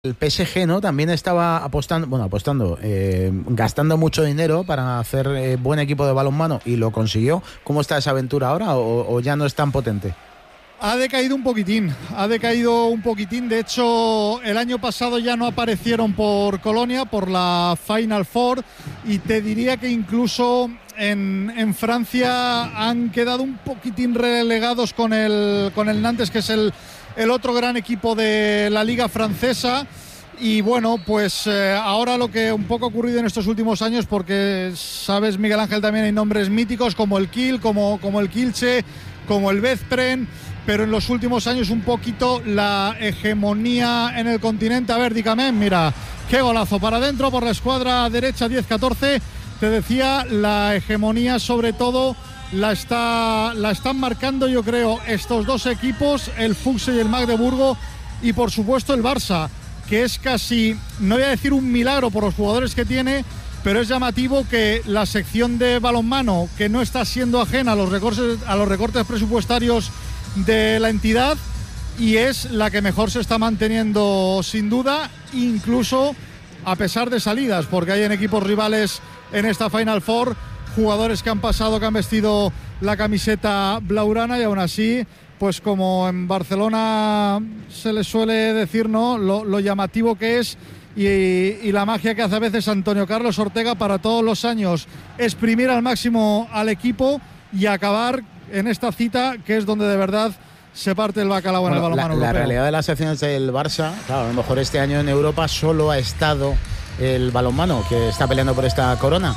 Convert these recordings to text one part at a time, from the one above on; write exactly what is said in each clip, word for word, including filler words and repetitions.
El P S G, ¿no? También estaba apostando, bueno, apostando, eh, gastando mucho dinero para hacer eh, buen equipo de balonmano y lo consiguió. ¿Cómo está esa aventura ahora o, o ya no es tan potente? Ha decaído un poquitín, ha decaído un poquitín. De hecho, el año pasado ya no aparecieron por Colonia, por la Final Four, y te diría que incluso en, en Francia han quedado un poquitín relegados con el, con el Nantes, que es el, el otro gran equipo de la liga francesa. Y bueno, pues eh, ahora lo que un poco ha ocurrido en estos últimos años, porque sabes, Miguel Ángel, también hay nombres míticos como el Kiel, como, como el Kielce, como el Veszprém, pero en los últimos años un poquito la hegemonía en el continente. A ver, dígame, mira, qué golazo para adentro por la escuadra derecha, diez catorce. Te decía, la hegemonía sobre todo la, está, la están marcando, yo creo, estos dos equipos, el Fuchse y el Magdeburgo, y por supuesto el Barça, que es casi, no voy a decir un milagro por los jugadores que tiene, pero es llamativo que la sección de balonmano, que no está siendo ajena a los recortes, a los recortes presupuestarios de la entidad, y es la que mejor se está manteniendo sin duda, incluso a pesar de salidas, porque hay en equipos rivales en esta Final Four jugadores que han pasado, que han vestido la camiseta blaugrana, y aún así, pues como en Barcelona se les suele decir, ¿no?, lo, lo llamativo que es y, y la magia que hace a veces Antonio Carlos Ortega para todos los años exprimir al máximo al equipo y acabar en esta cita, que es donde de verdad se parte el bacalao bueno, en el balonmano europeo. La realidad de las secciones del Barça, claro, a lo mejor este año en Europa solo ha estado el balonmano, que está peleando por esta corona.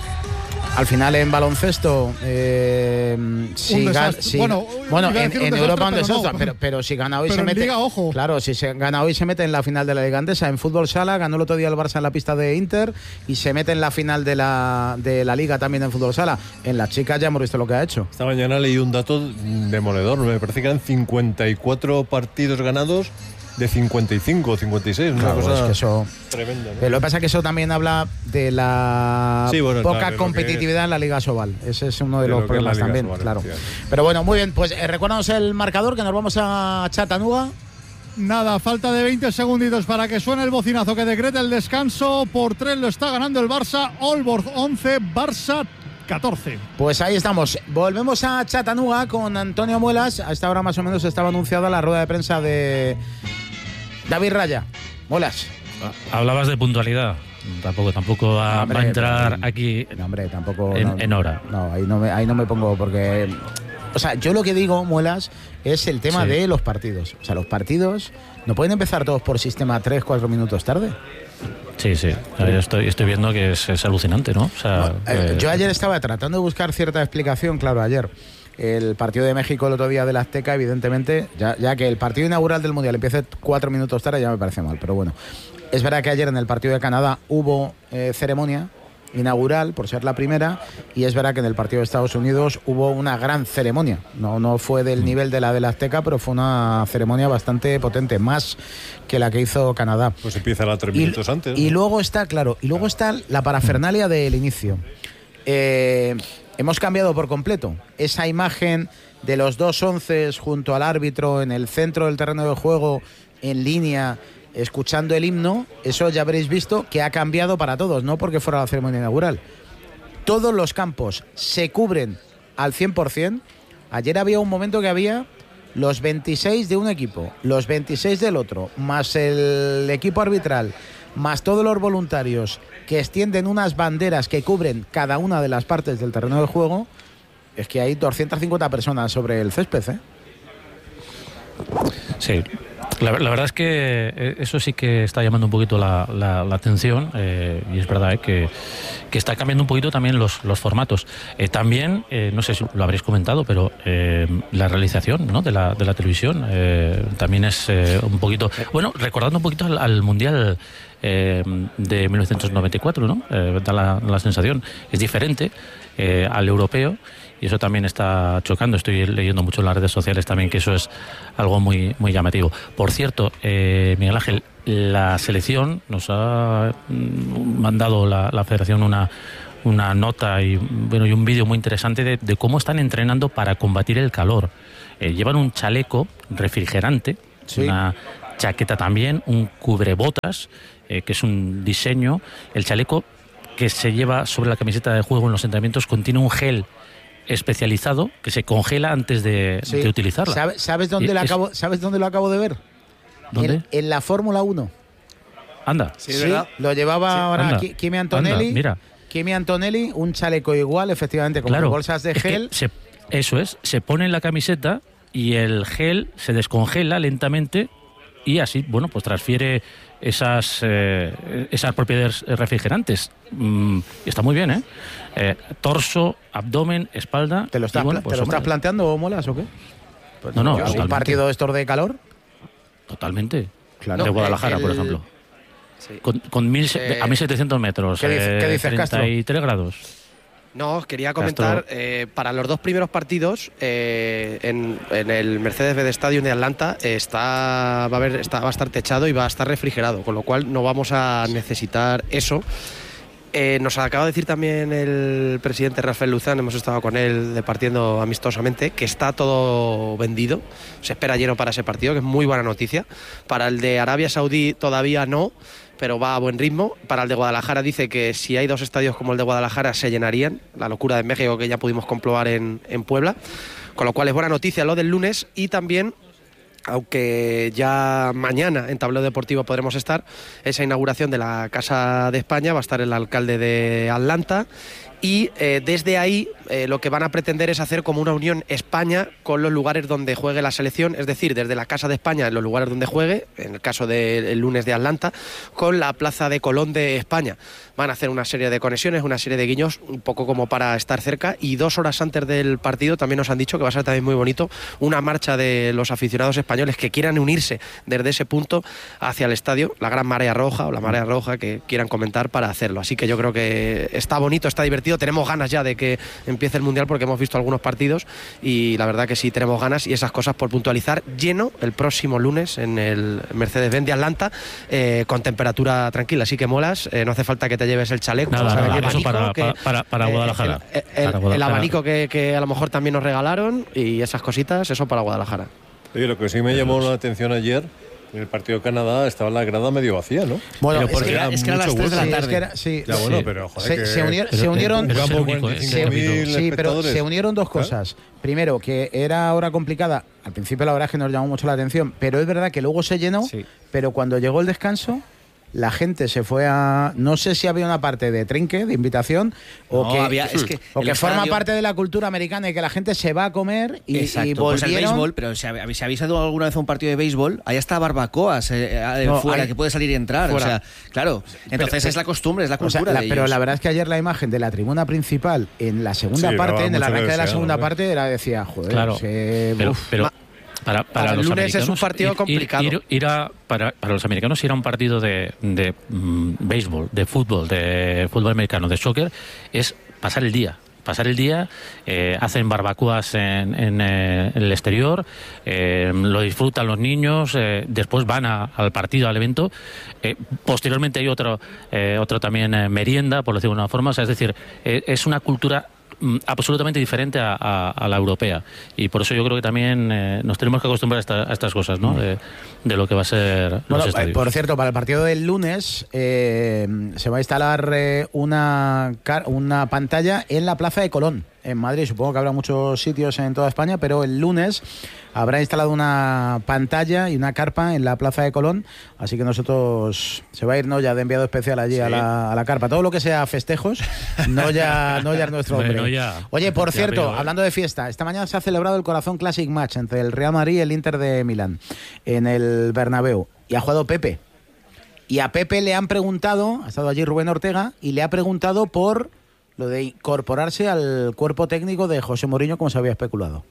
Al final en baloncesto, eh, si gana, si, bueno, bueno en, en desastre, Europa un desastre, no. pero, pero si gana hoy pero se mete. Liga, ojo. Claro, si se gana hoy se mete en la final de la Liga Andesa. En fútbol sala ganó el otro día el Barça en la pista de Inter y se mete en la final de la de la Liga también en fútbol sala. En las chicas ya hemos visto lo que ha hecho. Esta mañana leí un dato demoledor. Me parece que eran cincuenta y cuatro partidos ganados de cincuenta y cinco o cincuenta y seis, una claro, cosa es que eso, tremenda, ¿no? Lo que pasa es que eso también habla de la sí, bueno, poca claro, competitividad en la Liga Sobal. Ese es uno de, de los lo problemas también, Sobal, claro. Pero bueno, muy bien, pues eh, recuérdanos el marcador, que nos vamos a Chattanooga. Nada, falta de veinte segunditos para que suene el bocinazo que decreta el descanso. Por tres lo está ganando el Barça. Aalborg once, Barça catorce. Pues ahí estamos. Volvemos a Chattanooga con Antonio Muelas. A esta hora más o menos estaba anunciada la rueda de prensa de David Raya. Muelas. Hablabas de puntualidad. Tampoco, tampoco va, no, hombre, va a entrar no, aquí no, hombre, tampoco, en, no, en hora. No, ahí no, me, ahí no me pongo porque... O sea, yo lo que digo, Muelas, es el tema sí. de los partidos. O sea, los partidos no pueden empezar todos por sistema tres, cuatro minutos tarde. Sí, sí. Yo estoy, estoy viendo que es, es alucinante, ¿no? O sea, no eh, eh, yo ayer estaba tratando de buscar cierta explicación, claro, ayer. El partido de México el otro día del Azteca, evidentemente, ya, ya que el partido inaugural del Mundial empiece cuatro minutos tarde, ya me parece mal, pero bueno. Es verdad que ayer en el partido de Canadá hubo eh, ceremonia inaugural, por ser la primera, y es verdad que en el partido de Estados Unidos hubo una gran ceremonia. No, no fue del nivel de la del Azteca, pero fue una ceremonia bastante potente, más que la que hizo Canadá. Pues empieza a tres minutos y, antes, ¿no? Y luego está, claro, y luego está la parafernalia del inicio. Eh... Hemos cambiado por completo esa imagen de los dos onces junto al árbitro en el centro del terreno de juego, en línea, escuchando el himno. Eso ya habréis visto que ha cambiado para todos, no porque fuera la ceremonia inaugural. Todos los campos se cubren al cien por ciento. Ayer había un momento que había los veintiséis de un equipo, los veintiséis del otro, más el equipo arbitral, más todos los voluntarios que extienden unas banderas que cubren cada una de las partes del terreno de juego. Es que hay doscientas cincuenta personas sobre el césped, ¿eh? Sí, la, la verdad es que eso sí que está llamando un poquito la, la, la atención, eh, y es verdad eh, que, que está cambiando un poquito también los, los formatos. Eh, también, eh, no sé si lo habréis comentado, pero eh, la realización, ¿no?, de, la, de la televisión eh, también es eh, un poquito... Bueno, recordando un poquito al, al Mundial eh, de mil novecientos noventa y cuatro, ¿no? Eh, da la, la sensación. Es diferente eh, al europeo. Y eso también está chocando. Estoy leyendo mucho en las redes sociales también que eso es algo muy muy llamativo. Por cierto, eh, Miguel Ángel, la selección nos ha mandado la, la Federación una una nota y bueno y un vídeo muy interesante de, de cómo están entrenando para combatir el calor. Eh, llevan un chaleco refrigerante, sí. una chaqueta también, un cubrebotas, eh, que es un diseño, el chaleco que se lleva sobre la camiseta de juego en los entrenamientos contiene un gel especializado que se congela antes de, sí. de utilizarla. ¿Sabes, sabes, dónde lo acabo, ¿Sabes dónde lo acabo de ver? ¿Dónde? En, en la Fórmula uno. Anda. Sí, sí, lo llevaba sí, ahora anda, Kimi Antonelli. Anda, mira. Kimi Antonelli, un chaleco igual, efectivamente, con claro, bolsas de gel. Es se, eso es, se pone en la camiseta y el gel se descongela lentamente y así, bueno, pues transfiere esas eh, esas propiedades refrigerantes. Mm, está muy bien, ¿eh? eh torso, abdomen, espalda. ¿Te lo estás, bueno, pues, ¿te lo estás planteando, Molas, o qué? Pues no, no. ¿Un partido de estos de calor? Totalmente. Claro. De Guadalajara, el, por ejemplo. Sí. Con, con mil, eh, a mil setecientos metros. ¿Qué, dice, ¿qué dices, treinta y tres Castro? Grados. No, quería comentar, eh, para los dos primeros partidos, eh, en, en el Mercedes-Benz Stadium de Atlanta, eh, está, va, a haber, está, va a estar techado y va a estar refrigerado, con lo cual no vamos a necesitar eso. Eh, nos acaba de decir también el presidente Rafael Luzán, hemos estado con él departiendo amistosamente, que está todo vendido, se espera lleno para ese partido, que es muy buena noticia. Para el de Arabia Saudí todavía no, pero va a buen ritmo. Para el de Guadalajara dice que si hay dos estadios como el de Guadalajara se llenarían, la locura de México que ya pudimos comprobar en, en Puebla, con lo cual es buena noticia lo del lunes. Y también, aunque ya mañana en Tablero Deportivo podremos estar, esa inauguración de la Casa de España va a estar el alcalde de Atlanta y eh, desde ahí eh, lo que van a pretender es hacer como una unión España con los lugares donde juegue la selección, es decir, desde la Casa de España en los lugares donde juegue, en el caso del lunes de Atlanta, con la Plaza de Colón de España. Van a hacer una serie de conexiones, una serie de guiños, un poco como para estar cerca, y dos horas antes del partido también nos han dicho que va a ser también muy bonito una marcha de los aficionados españoles que quieran unirse desde ese punto hacia el estadio, la Gran Marea Roja o la Marea Roja que quieran comentar para hacerlo. Así que yo creo que está bonito, está divertido, tenemos ganas ya de que empiece el Mundial porque hemos visto algunos partidos y la verdad que sí tenemos ganas, y esas cosas por puntualizar, lleno el próximo lunes en el Mercedes-Benz de Atlanta, eh, con temperatura tranquila. Así que Molas, eh, no hace falta que te lleves el chaleco. Nada, o sea, nada, el eso para, que, para, para, para eh, Guadalajara. El, el, para el, Guadalajara. el abanico que, que a lo mejor también nos regalaron y esas cositas, eso para Guadalajara. Oye, lo que sí me llamó la atención ayer, en el partido de Canadá estaba la grada medio vacía, ¿no? Bueno, pero es que, era, es que era las tres de la tarde. Sí, es que era, sí, ya, bueno, sí. pero joder, se, que se, unier, pero, se unieron. pero, pero se, único, ¿eh? se, sí, pero se unieron dos cosas. ¿Eh? Primero, que era hora complicada. Al principio, la verdad es que nos llamó mucho la atención, pero es verdad que luego se llenó. Sí. Pero cuando llegó el descanso, la gente se fue a... No sé si había una parte de trinque, de invitación, o no, que, había, es que, o que estadio... forma parte de la cultura americana y que la gente se va a comer y, Exacto, y volvieron... pues el béisbol, pero si habéis, si habéis ido alguna vez a un partido de béisbol, ahí está barbacoas eh, eh, no, fuera, hay... que puede salir y entrar. Fuera. O sea, claro, entonces pero, es la costumbre, es la cultura. O sea, la, de pero ellos. La verdad es que ayer la imagen de la tribuna principal en la segunda sí, parte, en el arranque de la segunda ¿no? parte, era decía, joder, claro, se, pero, uf, pero para, para, para el los lunes es un partido ir, complicado. Ir, ir, ir a, para, para los americanos ir a un partido de, de mm, béisbol, de fútbol, de fútbol americano, de soccer, es pasar el día. Pasar el día, eh, hacen barbacoas en, en, eh, en el exterior, eh, lo disfrutan los niños, eh, después van a, al partido, al evento. Eh, posteriormente hay otro, eh, otro también eh, merienda, por decirlo de una forma. O sea, es decir, eh, es una cultura absolutamente diferente a, a, a la europea, y por eso yo creo que también eh, nos tenemos que acostumbrar a, esta, a estas cosas, ¿no? De, de lo que va a ser los bueno, estadios. Por cierto, para el partido del lunes eh, se va a instalar eh, una, una pantalla en la Plaza de Colón, en Madrid. Supongo que habrá muchos sitios en toda España, pero el lunes habrá instalado una pantalla y una carpa en la Plaza de Colón, así que nosotros se va a ir Noya de enviado especial allí sí. a, la, a la carpa. Todo lo que sea festejos, Noya, Noya es nuestro hombre. Bueno, ya, Oye, por ya cierto, veo, ¿eh? hablando de fiesta, esta mañana se ha celebrado el Corazón Classic Match entre el Real Madrid y el Inter de Milán en el Bernabéu, y ha jugado Pepe. Y a Pepe le han preguntado, ha estado allí Rubén Ortega, y le ha preguntado por lo de incorporarse al cuerpo técnico de José Mourinho, como se había especulado.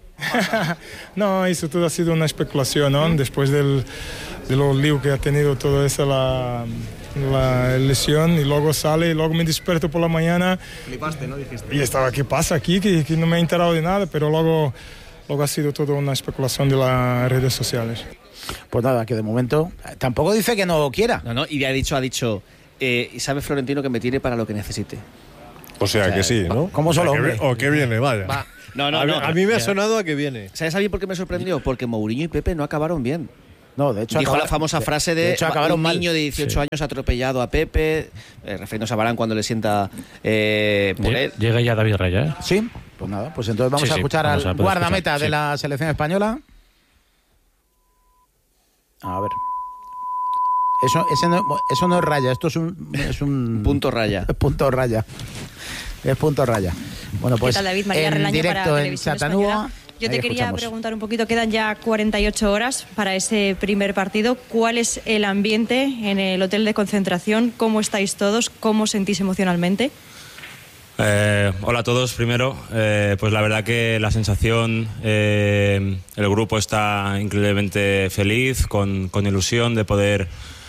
No, eso todo ha sido una especulación, ¿no? Después del, de los líos que ha tenido toda esa la, la lesión, y luego sale y luego me despierto por la mañana. Flipaste, ¿no? Dijiste. Y estaba, ¿qué pasa aquí? Que, que no me he enterado de nada, pero luego, luego ha sido todo una especulación de las redes sociales. Pues nada, que de momento tampoco dice que no quiera. No, no, y ha dicho, ha dicho, eh, sabe Florentino que me tiene para lo que necesite. O sea, o sea que sí, ¿no? ¿Cómo solo, o hombre? Que, o que viene, vaya. Va. No, no, a, no. A mí me ha sonado a que viene. ¿Sabes a mí por qué me sorprendió? Porque Mourinho y Pepe no acabaron bien. No, de hecho, dijo acabar, la famosa frase de, de hecho, acabaron un mal. niño de dieciocho sí. años atropellado a Pepe, eh, refiriéndose a Varane cuando le sienta eh, por él. Llega ya David Raya, ¿eh? Sí, pues nada, pues entonces vamos sí, a sí, escuchar vamos al a poder guardameta escuchar, de sí. la selección española. A ver. Eso, ese no, eso no es raya, esto es un... Es un punto raya. Es punto raya. Es punto raya. Bueno, pues ¿Qué tal, David? María en Relaño directo para en Televisión Chattanooga. Española. Yo te Ahí quería escuchamos. preguntar un poquito, quedan ya cuarenta y ocho horas para ese primer partido. ¿Cuál es el ambiente en el hotel de concentración? ¿Cómo estáis todos? ¿Cómo sentís emocionalmente? Eh, hola a todos. Primero, eh, pues la verdad que la sensación, eh, el grupo está increíblemente feliz, con, con ilusión de poder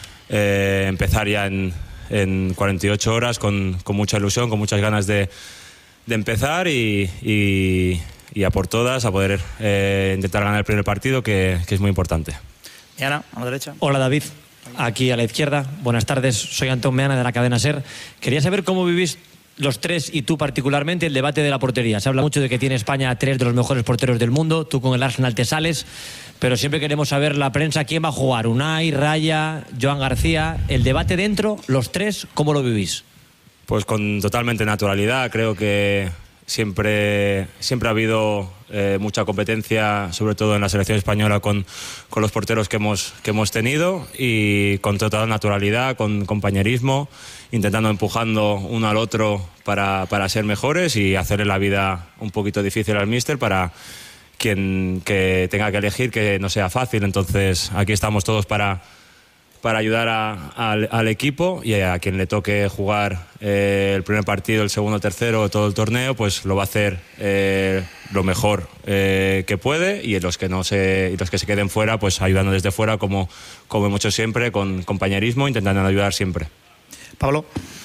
eh, empezar ya en, en cuarenta y ocho horas, con, con mucha ilusión, con muchas ganas de, de empezar y, y, y a por todas, a poder eh, intentar ganar el primer partido, que, que es muy importante. Meana, a la derecha. Hola David, aquí a la izquierda. Buenas tardes, soy Antón Meana de la cadena SER. Quería saber cómo vivís los tres y tú particularmente el debate de la portería. Se habla mucho de que tiene España tres de los mejores porteros del mundo, tú con el Arsenal te sales, pero siempre queremos saber la prensa quién va a jugar, Unai, Raya, Joan García. El debate dentro, los tres, ¿cómo lo vivís? Pues con totalmente naturalidad. Creo que siempre, siempre ha habido eh, mucha competencia, sobre todo en la selección española, con, con los porteros que hemos, que hemos tenido, y con total naturalidad, con compañerismo, intentando empujando uno al otro para, para ser mejores y hacerle la vida un poquito difícil al míster para quien que tenga que elegir, que no sea fácil. Entonces aquí estamos todos para, para ayudar a, al, al equipo, y a quien le toque jugar eh, el primer partido, el segundo, el tercero, todo el torneo, pues lo va a hacer eh, lo mejor eh, que puede, y los que no se, y los que se queden fuera, pues ayudando desde fuera, como, como hemos hecho siempre, con compañerismo, intentando ayudar siempre. Pablo.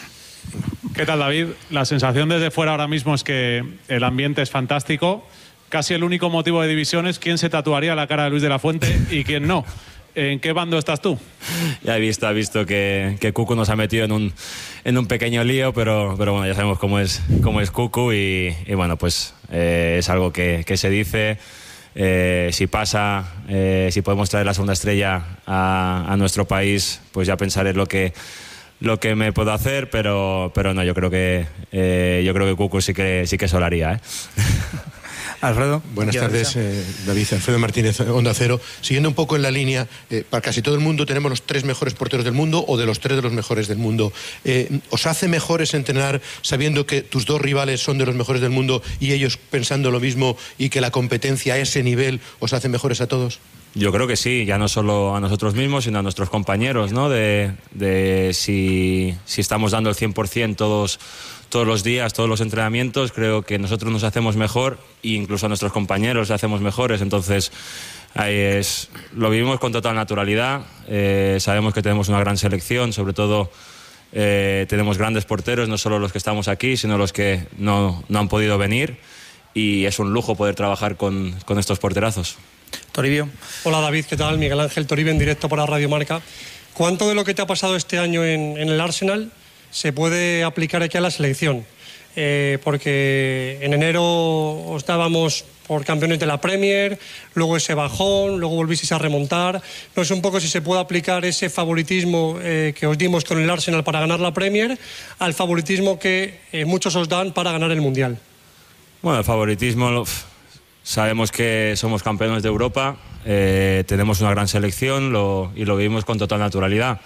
¿Qué tal, David? La sensación desde fuera ahora mismo es que el ambiente es fantástico. Casi el único motivo de división es quién se tatuaría la cara de Luis de la Fuente y quién no. ¿En qué bando estás tú? Ya he visto, he visto que, que Cucu nos ha metido en un, en un pequeño lío, pero, pero bueno, ya sabemos cómo es, cómo es Cucu, y, y bueno, pues eh, es algo que, que se dice. Eh, si pasa, eh, si podemos traer la segunda estrella a, a nuestro país, pues ya pensaré lo que lo que me puedo hacer, pero pero no, yo creo que eh, yo creo que Cucu sí que sí que solaría, ¿eh? Alfredo. Buenas tardes, eh, David. Alfredo Martínez, Onda Cero. Siguiendo un poco en la línea, eh, para casi todo el mundo tenemos los tres mejores porteros del mundo, o de los tres de los mejores del mundo. Eh, ¿Os hace mejores entrenar sabiendo que tus dos rivales son de los mejores del mundo y ellos pensando lo mismo, y que la competencia a ese nivel os hace mejores a todos? Yo creo que sí, ya no solo a nosotros mismos, sino a nuestros compañeros, ¿no? De, de si, si estamos dando el cien por ciento todos, todos los días, todos los entrenamientos, creo que nosotros nos hacemos mejor, e incluso a nuestros compañeros les hacemos mejores. Entonces, ahí es, lo vivimos con total naturalidad. Eh, sabemos que tenemos una gran selección, sobre todo eh, tenemos grandes porteros, no solo los que estamos aquí, sino los que no, no han podido venir, y es un lujo poder trabajar con, con estos porterazos. Toribio. Hola David, ¿qué tal? Miguel Ángel Toribio en directo para Radio Marca. ¿Cuánto de lo que te ha pasado este año en, en el Arsenal se puede aplicar aquí a la selección? Eh, porque en enero os dábamos por campeones de la Premier, luego ese bajón, luego volvisteis a remontar. No sé un poco si se puede aplicar ese favoritismo eh, que os dimos con el Arsenal para ganar la Premier al favoritismo que eh, muchos os dan para ganar el Mundial. Bueno, el favoritismo... Lo... Sabemos que somos campeones de Europa, eh, tenemos una gran selección lo, y lo vivimos con total naturalidad.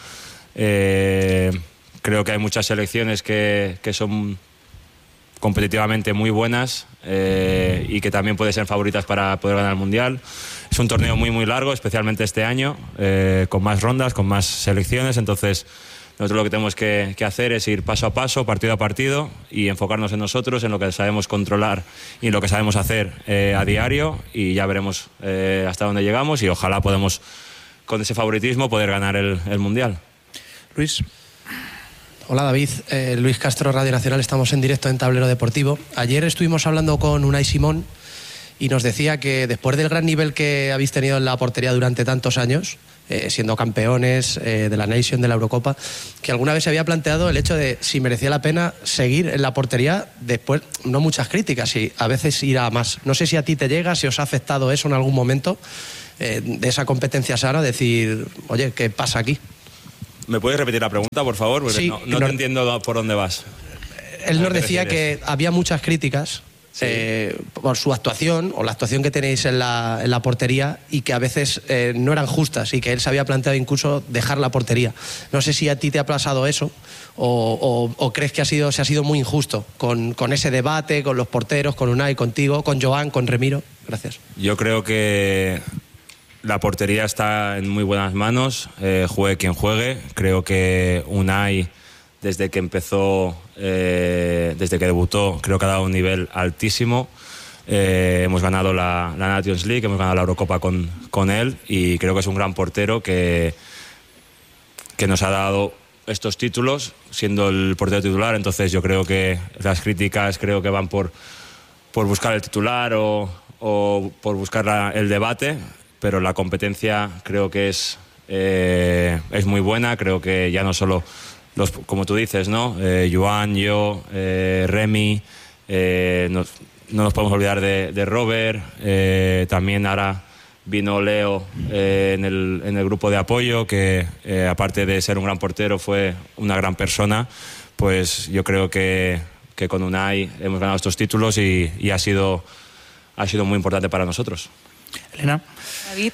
Eh, creo que hay muchas selecciones que, que son competitivamente muy buenas eh, y que también pueden ser favoritas para poder ganar el Mundial. Es un torneo muy muy largo, especialmente este año, eh, con más rondas, con más selecciones, entonces... Nosotros lo que tenemos que, que hacer es ir paso a paso, partido a partido, y enfocarnos en nosotros, en lo que sabemos controlar y en lo que sabemos hacer eh, a diario, y ya veremos eh, hasta dónde llegamos, y ojalá podamos, con ese favoritismo, poder ganar el, el Mundial. Luis. Hola David, eh, Luis Castro, Radio Nacional, estamos en directo en Tablero Deportivo. Ayer estuvimos hablando con Unai Simón y nos decía que después del gran nivel que habéis tenido en la portería durante tantos años, Eh, siendo campeones eh, de la Nation, de la Eurocopa, que alguna vez se había planteado el hecho de si merecía la pena seguir en la portería después, no muchas críticas, y a veces ir a más. No sé si a ti te llega, si os ha afectado eso en algún momento, eh, de esa competencia sana, decir, oye, ¿qué pasa aquí? ¿Me puedes repetir la pregunta, por favor? Porque Sí, no, no no- te entiendo por dónde vas. Él nos ¿A qué te decía refieres? que había muchas críticas eh, por su actuación o la actuación que tenéis en la, en la portería y que a veces eh, no eran justas y que él se había planteado incluso dejar la portería. No sé si a ti te ha pasado eso o, o- o crees que ha sido, se ha sido muy injusto con, con ese debate, con los porteros, con Unai, contigo, con Joan, con Remiro. Gracias. Yo creo que la portería está en muy buenas manos, eh, juegue quien juegue. Creo que Unai, desde que empezó, eh, desde que debutó, creo que ha dado un nivel altísimo. Eh, hemos ganado la, la Nations League, hemos ganado la Eurocopa con, con él y creo que es un gran portero que, que nos ha dado estos títulos siendo el portero titular. Entonces yo creo que las críticas creo que van por, por buscar el titular o, o por buscar la- el debate, pero la competencia creo que es, eh, es muy buena. Creo que ya no solo los, como tú dices, ¿no? Eh, Joan, yo, eh, Remy, eh, nos- no nos podemos olvidar de, de Robert, eh, también ahora vino Leo eh, en, el, en el grupo de apoyo, que eh, aparte de ser un gran portero fue una gran persona. Pues yo creo que, que con Unai hemos ganado estos títulos y, y ha sido, ha sido muy importante para nosotros. Elena. David.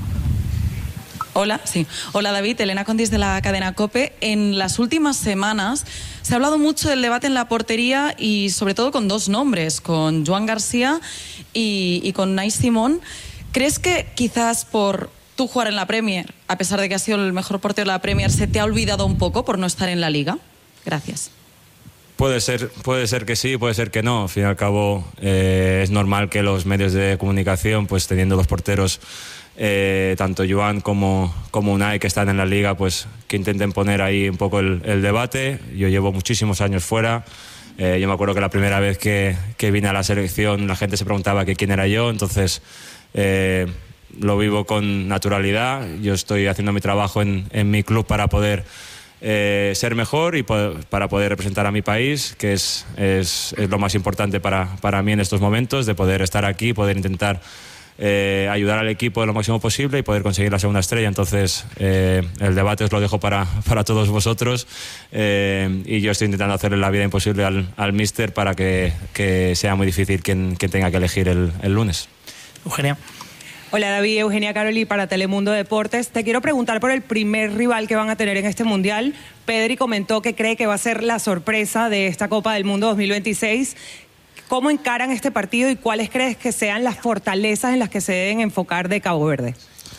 Hola, sí. Hola David, Elena Condis de la cadena COPE. En las últimas semanas se ha hablado mucho del debate en la portería y sobre todo con dos nombres, con Joan García y, y con Unai Simón. ¿Crees que quizás por tú jugar en la Premier, a pesar de que has sido el mejor portero de la Premier, se te ha olvidado un poco por no estar en la Liga? Gracias. Puede ser, puede ser que sí, puede ser que no. Al fin y al cabo eh, es normal que los medios de comunicación, pues teniendo los porteros, eh, tanto Joan como, como Unai, que están en la liga, pues que intenten poner ahí un poco el, el debate. Yo llevo muchísimos años fuera. Eh, yo me acuerdo que la primera vez que, que vine a la selección la gente se preguntaba que quién era yo, entonces eh, lo vivo con naturalidad. Yo estoy haciendo mi trabajo en, en mi club para poder Eh, ser mejor y po- para poder representar a mi país, que es, es, es lo más importante para, para mí en estos momentos, de poder estar aquí, poder intentar eh, ayudar al equipo lo máximo posible y poder conseguir la segunda estrella. Entonces eh, el debate os lo dejo para, para todos vosotros eh, y yo estoy intentando hacerle la vida imposible al, al míster para que, que sea muy difícil quien, quien tenga que elegir el, el lunes. Eugenia. Hola David, Eugenia Caroli para Telemundo Deportes. Te quiero preguntar por el primer rival que van a tener en este Mundial. Pedri comentó que cree que va a ser la sorpresa de esta Copa del Mundo dos mil veintiséis. ¿Cómo encaran este partido y cuáles crees que sean las fortalezas en las que se deben enfocar de Cabo Verde?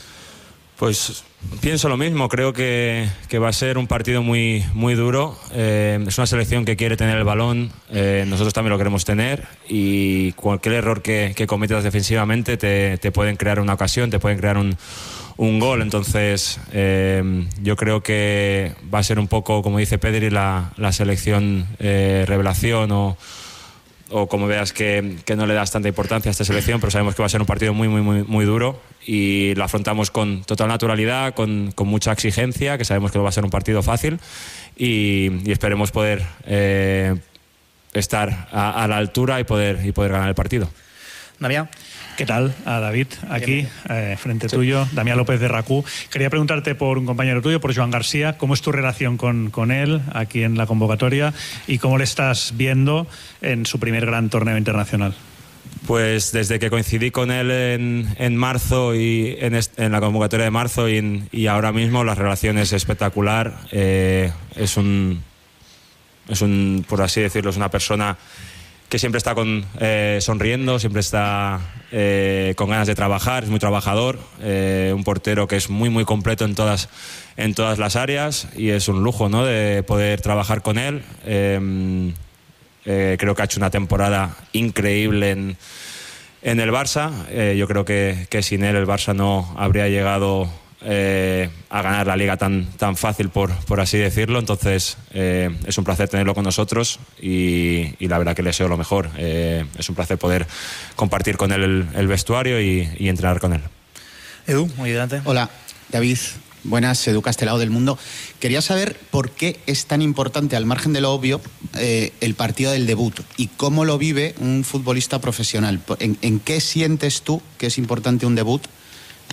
Pues pienso lo mismo, creo que, que va a ser un partido muy, muy duro. Eh, es una selección que quiere tener el balón, eh, nosotros también lo queremos tener y cualquier error que, que cometas defensivamente te, te pueden crear una ocasión, te pueden crear un, un gol. Entonces eh, yo creo que va a ser un poco, como dice Pedri, la, la selección eh, revelación o... o como veas que, que no le das tanta importancia a esta selección, pero sabemos que va a ser un partido muy, muy, muy, muy duro y lo afrontamos con total naturalidad, con, con mucha exigencia, que sabemos que no va a ser un partido fácil y, y esperemos poder eh, estar a, a la altura y poder, y poder ganar el partido. Damián. ¿Qué tal? A David, aquí, eh, frente tuyo, Damián López de Racú. Quería preguntarte por un compañero tuyo, por Joan García, ¿cómo es tu relación con, con él aquí en la convocatoria y cómo le estás viendo en su primer gran torneo internacional? Pues desde que coincidí con él en, en marzo y en, est- en la convocatoria de marzo y, en- y ahora mismo la relación es espectacular. Eh, es un, es un, por así decirlo, es una persona que siempre está con, eh, sonriendo, siempre está eh, con ganas de trabajar, es muy trabajador, eh, un portero que es muy muy completo en todas, en todas las áreas y es un lujo, ¿no?, de poder trabajar con él. Eh, eh, creo que ha hecho una temporada increíble en, en el Barça. Eh, yo creo que, que sin él el Barça no habría llegado Eh, a ganar la liga tan, tan fácil, por, por así decirlo. Entonces eh, es un placer tenerlo con nosotros y, y la verdad que le deseo lo mejor. Eh, es un placer poder compartir con él el, el vestuario y, y entrenar con él. Edu, muy delante. Hola, David. Buenas, Edu Castelao del Mundo. Quería saber por qué es tan importante, al margen de lo obvio, eh, el partido del debut y cómo lo vive un futbolista profesional. ¿En, en qué sientes tú que es importante un debut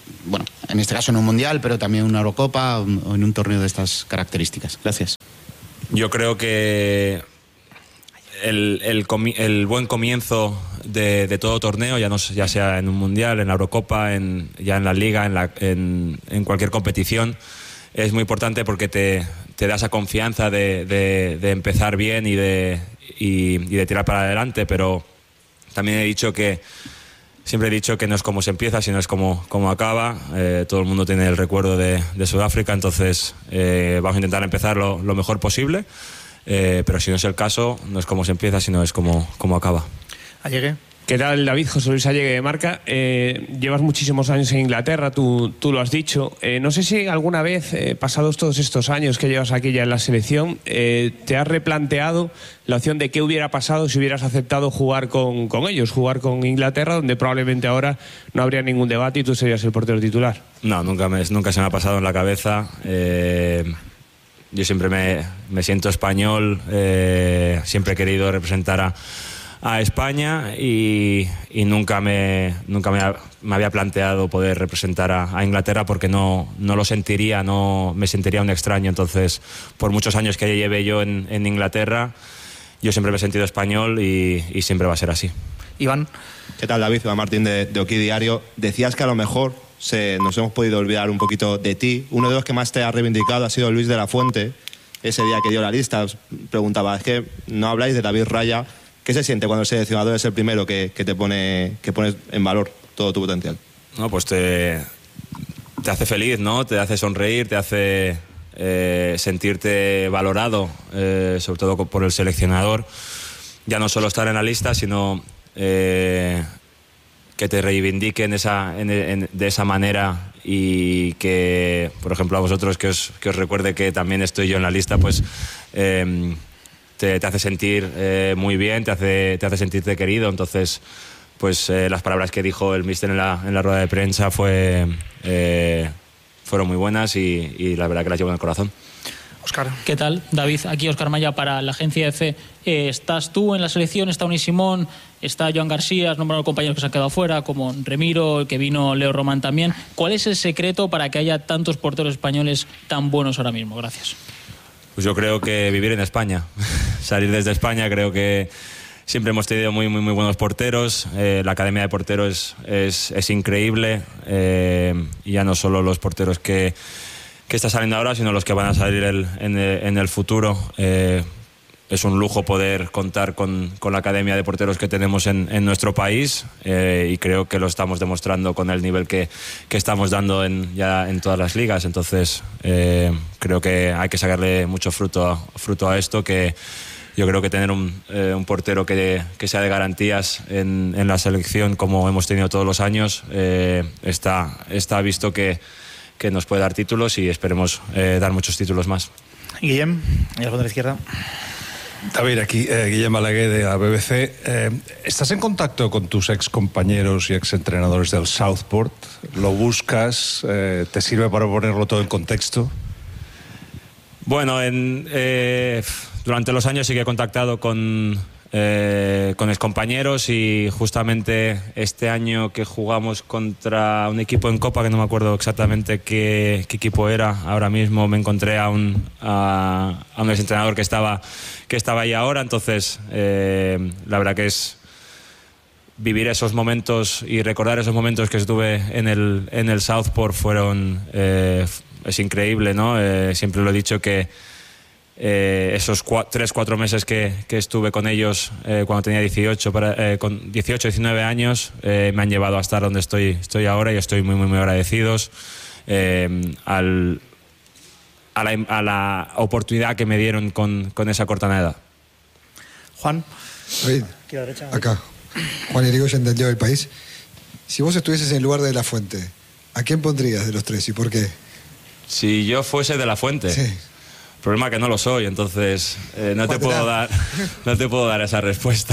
bueno, en este caso en un mundial, pero también en una Eurocopa o en un torneo de estas características? Gracias. Yo creo que el, el, comi el buen comienzo de, de todo torneo, ya, no, ya sea en un mundial, en la Eurocopa, en, ya en la Liga, en, la, en, en cualquier competición, es muy importante porque te, te da esa confianza de, de, de empezar bien y de, y, y de tirar para adelante, pero también he dicho que siempre he dicho que no es como se empieza, sino es como, como acaba. Eh, todo el mundo tiene el recuerdo de, de Sudáfrica, entonces eh, vamos a intentar empezar lo, lo mejor posible, eh, pero si no es el caso, no es como se empieza, sino es como, como acaba. Allegue. ¿Qué tal, David? José Luis Allegue de Marca. Eh, llevas muchísimos años en Inglaterra, tú, tú lo has dicho. Eh, no sé si alguna vez, eh, pasados todos estos años que llevas aquí ya en la selección, eh, te has replanteado la opción de qué hubiera pasado si hubieras aceptado jugar con, con ellos, jugar con Inglaterra, donde probablemente ahora no habría ningún debate y tú serías el portero titular. No, nunca, me, nunca se me ha pasado en la cabeza. Eh, yo siempre me, me siento español, eh, siempre he querido representar a a España y, y nunca, me, nunca me, me había planteado poder representar a, a Inglaterra porque no, no lo sentiría, no me sentiría un extraño. Entonces, por muchos años que lleve yo en, en Inglaterra, yo siempre me he sentido español y, y siempre va a ser así. Iván. ¿Qué tal, David? Iván Martín de, de Oki Diario. Decías que a lo mejor se, nos hemos podido olvidar un poquito de ti. Uno de los que más te ha reivindicado ha sido Luis de la Fuente. Ese día que dio la lista, os preguntaba, es que no habláis de David Raya. ¿Qué se siente cuando el seleccionador es el primero que, que te pone que pones en valor todo tu potencial? No, pues te, te hace feliz, ¿no? Te hace sonreír, te hace eh, sentirte valorado, eh, sobre todo por el seleccionador. Ya no solo estar en la lista, sino eh, que te reivindiquen esa, en, en, de esa manera y que, por ejemplo, a vosotros que os, que os recuerde que también estoy yo en la lista, pues eh, te, te hace sentir eh, muy bien, te hace, te hace sentirte querido. Entonces, pues eh, las palabras que dijo el míster en la, en la rueda de prensa fue, eh, fueron muy buenas y, y la verdad que las llevo en el corazón. Óscar. ¿Qué tal, David? Aquí Óscar Maya para la agencia F. Eh, ¿Estás tú en la selección? ¿Está Unai Simón? ¿Está Joan García? Has nombrado compañeros que se han quedado fuera, como Remiro, el que vino Leo Román también. ¿Cuál es el secreto para que haya tantos porteros españoles tan buenos ahora mismo? Gracias. Pues yo creo que vivir en España. Salir desde España, creo que siempre hemos tenido muy, muy, muy buenos porteros. Eh, la academia de porteros es, es, es increíble. Eh, y ya no solo los porteros que... que está saliendo ahora, sino los que van a salir el, en, el, en el futuro. Eh, es un lujo poder contar con, con la academia de porteros que tenemos en, en nuestro país eh, y creo que lo estamos demostrando con el nivel que, que estamos dando en, ya en todas las ligas. Entonces eh, creo que hay que sacarle mucho fruto a, fruto a esto, que yo creo que tener un, eh, un portero que, que sea de garantías en, en la selección, como hemos tenido todos los años, eh, está, está visto que que nos puede dar títulos y esperemos eh, dar muchos títulos más. Guillem, y al fondo de la izquierda. David, aquí eh, Guillem Balaguer de la B B C. Eh, ¿Estás en contacto con tus ex compañeros y ex entrenadores del Southport? ¿Lo buscas? Eh, ¿Te sirve para ponerlo todo en contexto? Bueno, en, eh, durante los años sí que he contactado con... Eh, con excompañeros y justamente este año que jugamos contra un equipo en Copa, que no me acuerdo exactamente qué, qué equipo era, ahora mismo me encontré a un, a, a un exentrenador que estaba, que estaba ahí ahora. Entonces eh, la verdad que es vivir esos momentos y recordar esos momentos que estuve en el, en el Southport fueron eh, es increíble, ¿no? Eh, siempre lo he dicho que Eh, esos cua tres, cuatro meses que, que estuve con ellos eh, cuando tenía dieciocho, para, eh, con dieciocho, diecinueve años eh, me han llevado a estar donde estoy, estoy ahora y estoy muy, muy, muy agradecidos eh, al, a, la, a la oportunidad que me dieron con, con esa corta edad. Juan. David, acá. Juan Irigoyen del Diario del País. Si vos estuvieses en el lugar de La Fuente, ¿a quién pondrías de los tres y por qué? Si yo fuese de La Fuente. Sí. El problema es que no lo soy, entonces eh, no, te puedo dar, no te puedo dar esa respuesta.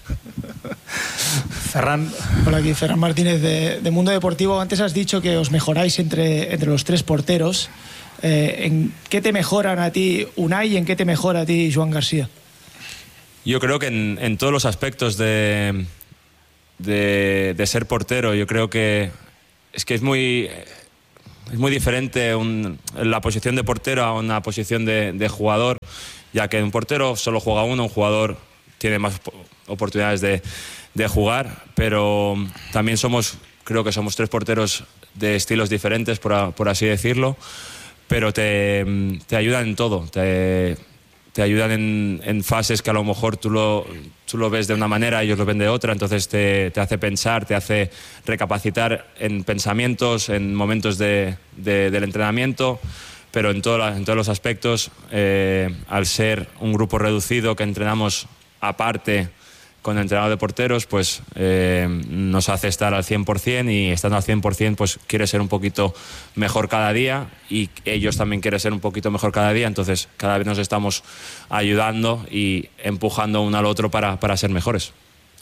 Ferran. Hola, aquí Ferran Martínez de, de Mundo Deportivo. Antes has dicho que os mejoráis entre, entre los tres porteros. Eh, ¿En qué te mejoran a ti Unai y en qué te mejora a ti Joan García? Yo creo que en, en todos los aspectos de, de, de ser portero, yo creo que es que es muy, es muy diferente un, la posición de portero a una posición de, de jugador, ya que un portero solo juega uno, un jugador tiene más oportunidades de, de jugar, pero también somos, creo que somos tres porteros de estilos diferentes, por, por así decirlo, pero te, te ayudan en todo, te, te ayudan en, en fases que a lo mejor tú lo, tú lo ves de una manera, ellos lo ven de otra, entonces te, te hace pensar, te hace recapacitar en pensamientos, en momentos de, de, del entrenamiento, pero en, todo, en todos los aspectos, eh, al ser un grupo reducido que entrenamos aparte con el entrenador de porteros, pues eh, nos hace estar al cien por ciento, y estando al cien por ciento pues quiere ser un poquito mejor cada día, y ellos también quieren ser un poquito mejor cada día, entonces cada vez nos estamos ayudando y empujando uno al otro para, para ser mejores.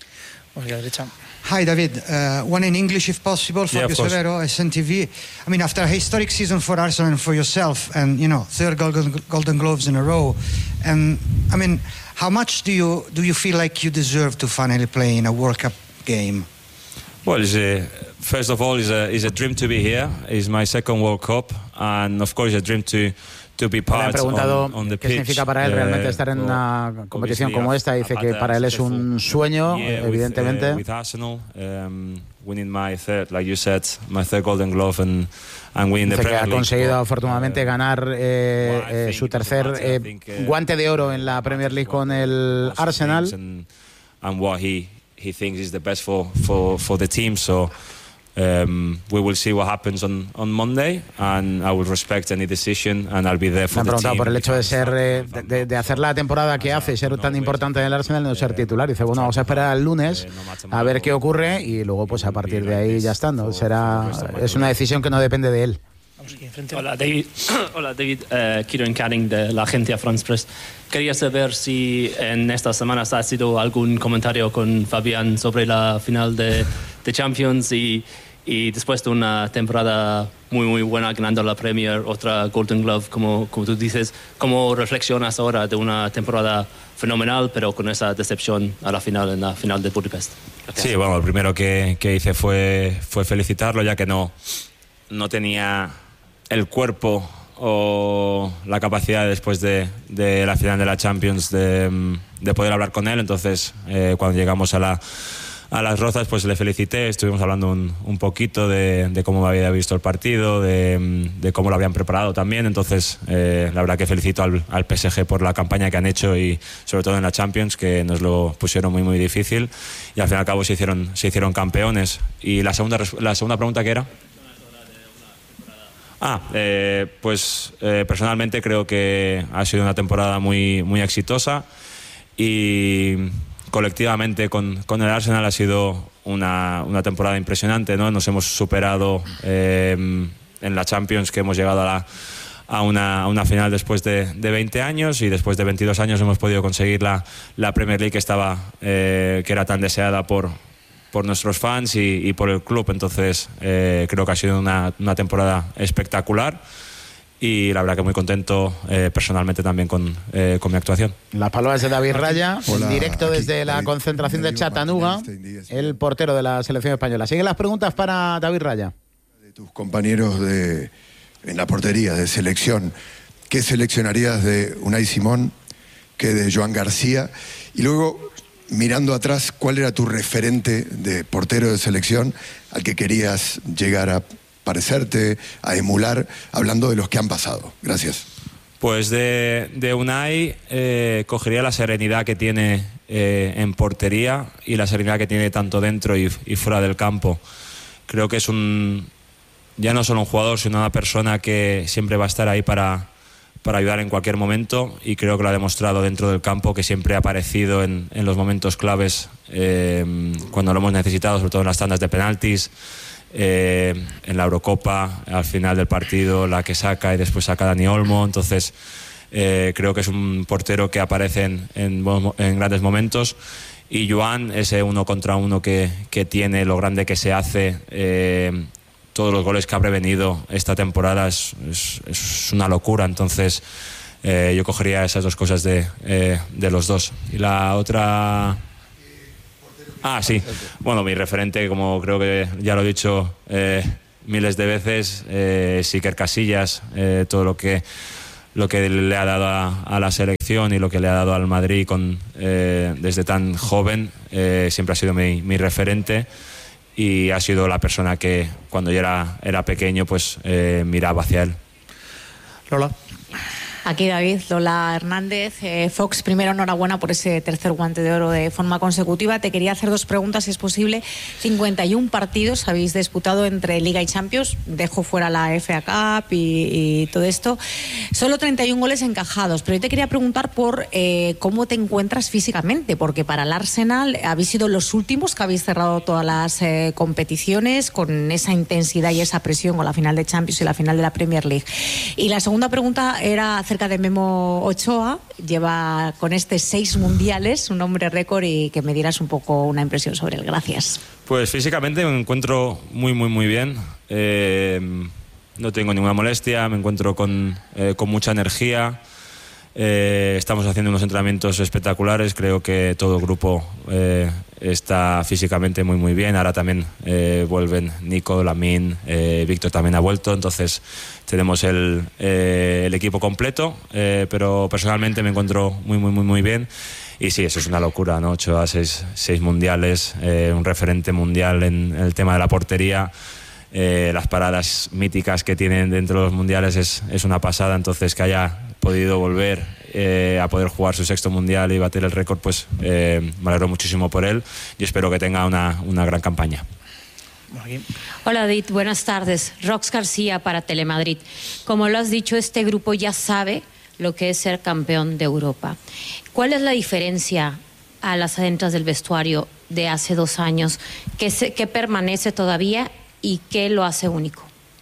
Hi David, uh, one in English if possible. Fabio yeah, Severo, S N T V. I mean, after a historic season for Arsenal and for yourself, and you know, third Golden, Golden Gloves in a row, and I mean, how much do you do you feel like you deserve to finally play in a World Cup game? Well, it's a, first of all, it's a, it's a dream to be here. It's my second World Cup, and of course, a dream to to be part Le han preguntado on, on the qué pitch. significa para él realmente estar en una competición como esta. Dice que para él es un sueño, Yeah, evidentemente. With, uh, with Arsenal, um, winning my third, like you said, my third Golden Glove and, and winning the Dice que Premier ha League. conseguido afortunadamente ganar eh, eh, su tercer eh, guante de oro en la Premier League con el Arsenal. And, and what he, he thinks is the best for, for, for the team. So um, we will see what happens on, on Monday, and I will respect any decision, and I'll be there Me for han the preguntado team. por el hecho de ser eh, de, de hacer la temporada que hace y ser tan importante en el Arsenal y no ser titular. Dice, bueno, vamos a esperar al lunes a ver qué ocurre y luego pues a partir de ahí ya está, ¿no? Será, es una decisión que no depende de él. Hola David, Hola, David. Uh, Kieran Canning de la agencia France Press. Quería saber si en estas semanas ha sido algún comentario con Fabián sobre la final de, de Champions y, y después de una temporada muy muy buena ganando la Premier, otra Golden Glove, como, como tú dices, ¿cómo reflexionas ahora de una temporada fenomenal pero con esa decepción a la final, en la final de Budapest? Gracias. Sí, bueno, lo primero que, que hice fue, fue felicitarlo, ya que no, no tenía el cuerpo o la capacidad después de, de la final de la Champions de, de poder hablar con él. Entonces, eh, cuando llegamos a la a las Rozas, pues le felicité, estuvimos hablando un, un poquito de, de cómo me había visto el partido, de, de cómo lo habían preparado también. Entonces, eh, la verdad que felicito al, al P S G por la campaña que han hecho, y sobre todo en la Champions, que nos lo pusieron muy muy difícil, y al fin y al cabo se hicieron, se hicieron campeones. Y la segunda, la segunda pregunta, ¿qué era? Ah, eh, pues eh, personalmente creo que ha sido una temporada muy, muy exitosa, y colectivamente con, con el Arsenal ha sido una, una temporada impresionante, ¿no? Nos hemos superado eh, en la Champions, que hemos llegado a, la, a, una, a una final después de, de veinte años, y después de veintidós años hemos podido conseguir la, la Premier League que, estaba, eh, que era tan deseada por por nuestros fans y, y por el club. Entonces eh, creo que ha sido una, una temporada espectacular, y la verdad que muy contento eh, personalmente también con, eh, con mi actuación. Las palabras de David Raya, Hola, en directo aquí, desde la David, concentración de David Chattanooga, el portero de la selección española. Siguen las preguntas para David Raya. De tus compañeros de, en la portería de selección, ¿qué seleccionarías de Unai Simón, qué de Joan García? Y luego, mirando atrás, ¿cuál era tu referente de portero de selección al que querías llegar a parecerte, a emular, hablando de los que han pasado? Gracias. Pues de, de Unai eh, cogería la serenidad que tiene eh, en portería, y la serenidad que tiene tanto dentro y, y fuera del campo. Creo que es un, ya no solo un jugador, sino una persona que siempre va a estar ahí para para ayudar en cualquier momento, y creo que lo ha demostrado dentro del campo, que siempre ha aparecido en, en los momentos claves eh, cuando lo hemos necesitado, sobre todo en las tandas de penaltis, eh, en la Eurocopa, al final del partido, la que saca y después saca Dani Olmo. Entonces eh, creo que es un portero que aparece en, en, en grandes momentos. Y Joan, ese uno contra uno que, que tiene, lo grande que se hace, eh, todos los goles que ha prevenido esta temporada, es, es, es una locura. Entonces eh, yo cogería esas dos cosas de, eh, de los dos. Y la otra... Ah, sí. Bueno, mi referente, como creo que ya lo he dicho eh, miles de veces, eh, es Iker Casillas, eh, todo lo que lo que le ha dado a, a la selección y lo que le ha dado al Madrid con, eh, desde tan joven, eh, siempre ha sido mi, mi referente y ha sido la persona que cuando yo era, era pequeño pues eh, miraba hacia él. Lola. Aquí David, Lola Hernández. Eh, Fox, primero enhorabuena por ese tercer guante de oro de forma consecutiva. Te quería hacer dos preguntas, si es posible. cincuenta y uno partidos habéis disputado entre Liga y Champions. Dejo fuera la F A Cup y, y todo esto. Solo treinta y uno goles encajados. Pero yo te quería preguntar por eh, cómo te encuentras físicamente, porque para el Arsenal habéis sido los últimos que habéis cerrado todas las eh, competiciones con esa intensidad y esa presión con la final de Champions y la final de la Premier League. Y la segunda pregunta era acerca de Memo Ochoa. Lleva con este seis mundiales, un hombre récord, y que me dieras un poco una impresión sobre él. Gracias. Pues físicamente me encuentro muy, muy, muy bien. Eh, no tengo ninguna molestia, me encuentro con, eh, con mucha energía. Eh, estamos haciendo unos entrenamientos espectaculares. Creo que todo el grupo eh, está físicamente muy, muy bien. Ahora también eh, vuelven Nico, Lamine, eh, Víctor también ha vuelto. Entonces tenemos el, eh, el equipo completo, eh, pero personalmente me encuentro muy, muy, muy, muy bien. Y sí, eso es una locura, ¿no? Ocho a seis, seis mundiales, eh, un referente mundial en, en el tema de la portería. Eh, las paradas míticas que tienen dentro de los mundiales es, es una pasada. Entonces, que haya podido volver eh, a poder jugar su sexto mundial y batir el récord, pues eh, me alegro muchísimo por él y espero que tenga una, una gran campaña. Hola David, buenas tardes. Rox García para Telemadrid. Como lo has dicho, este grupo ya sabe lo que es ser campeón de Europa. ¿Cuál es la diferencia a las adentras del vestuario de hace dos años? ¿Qué, se, qué permanece todavía y qué lo hace único?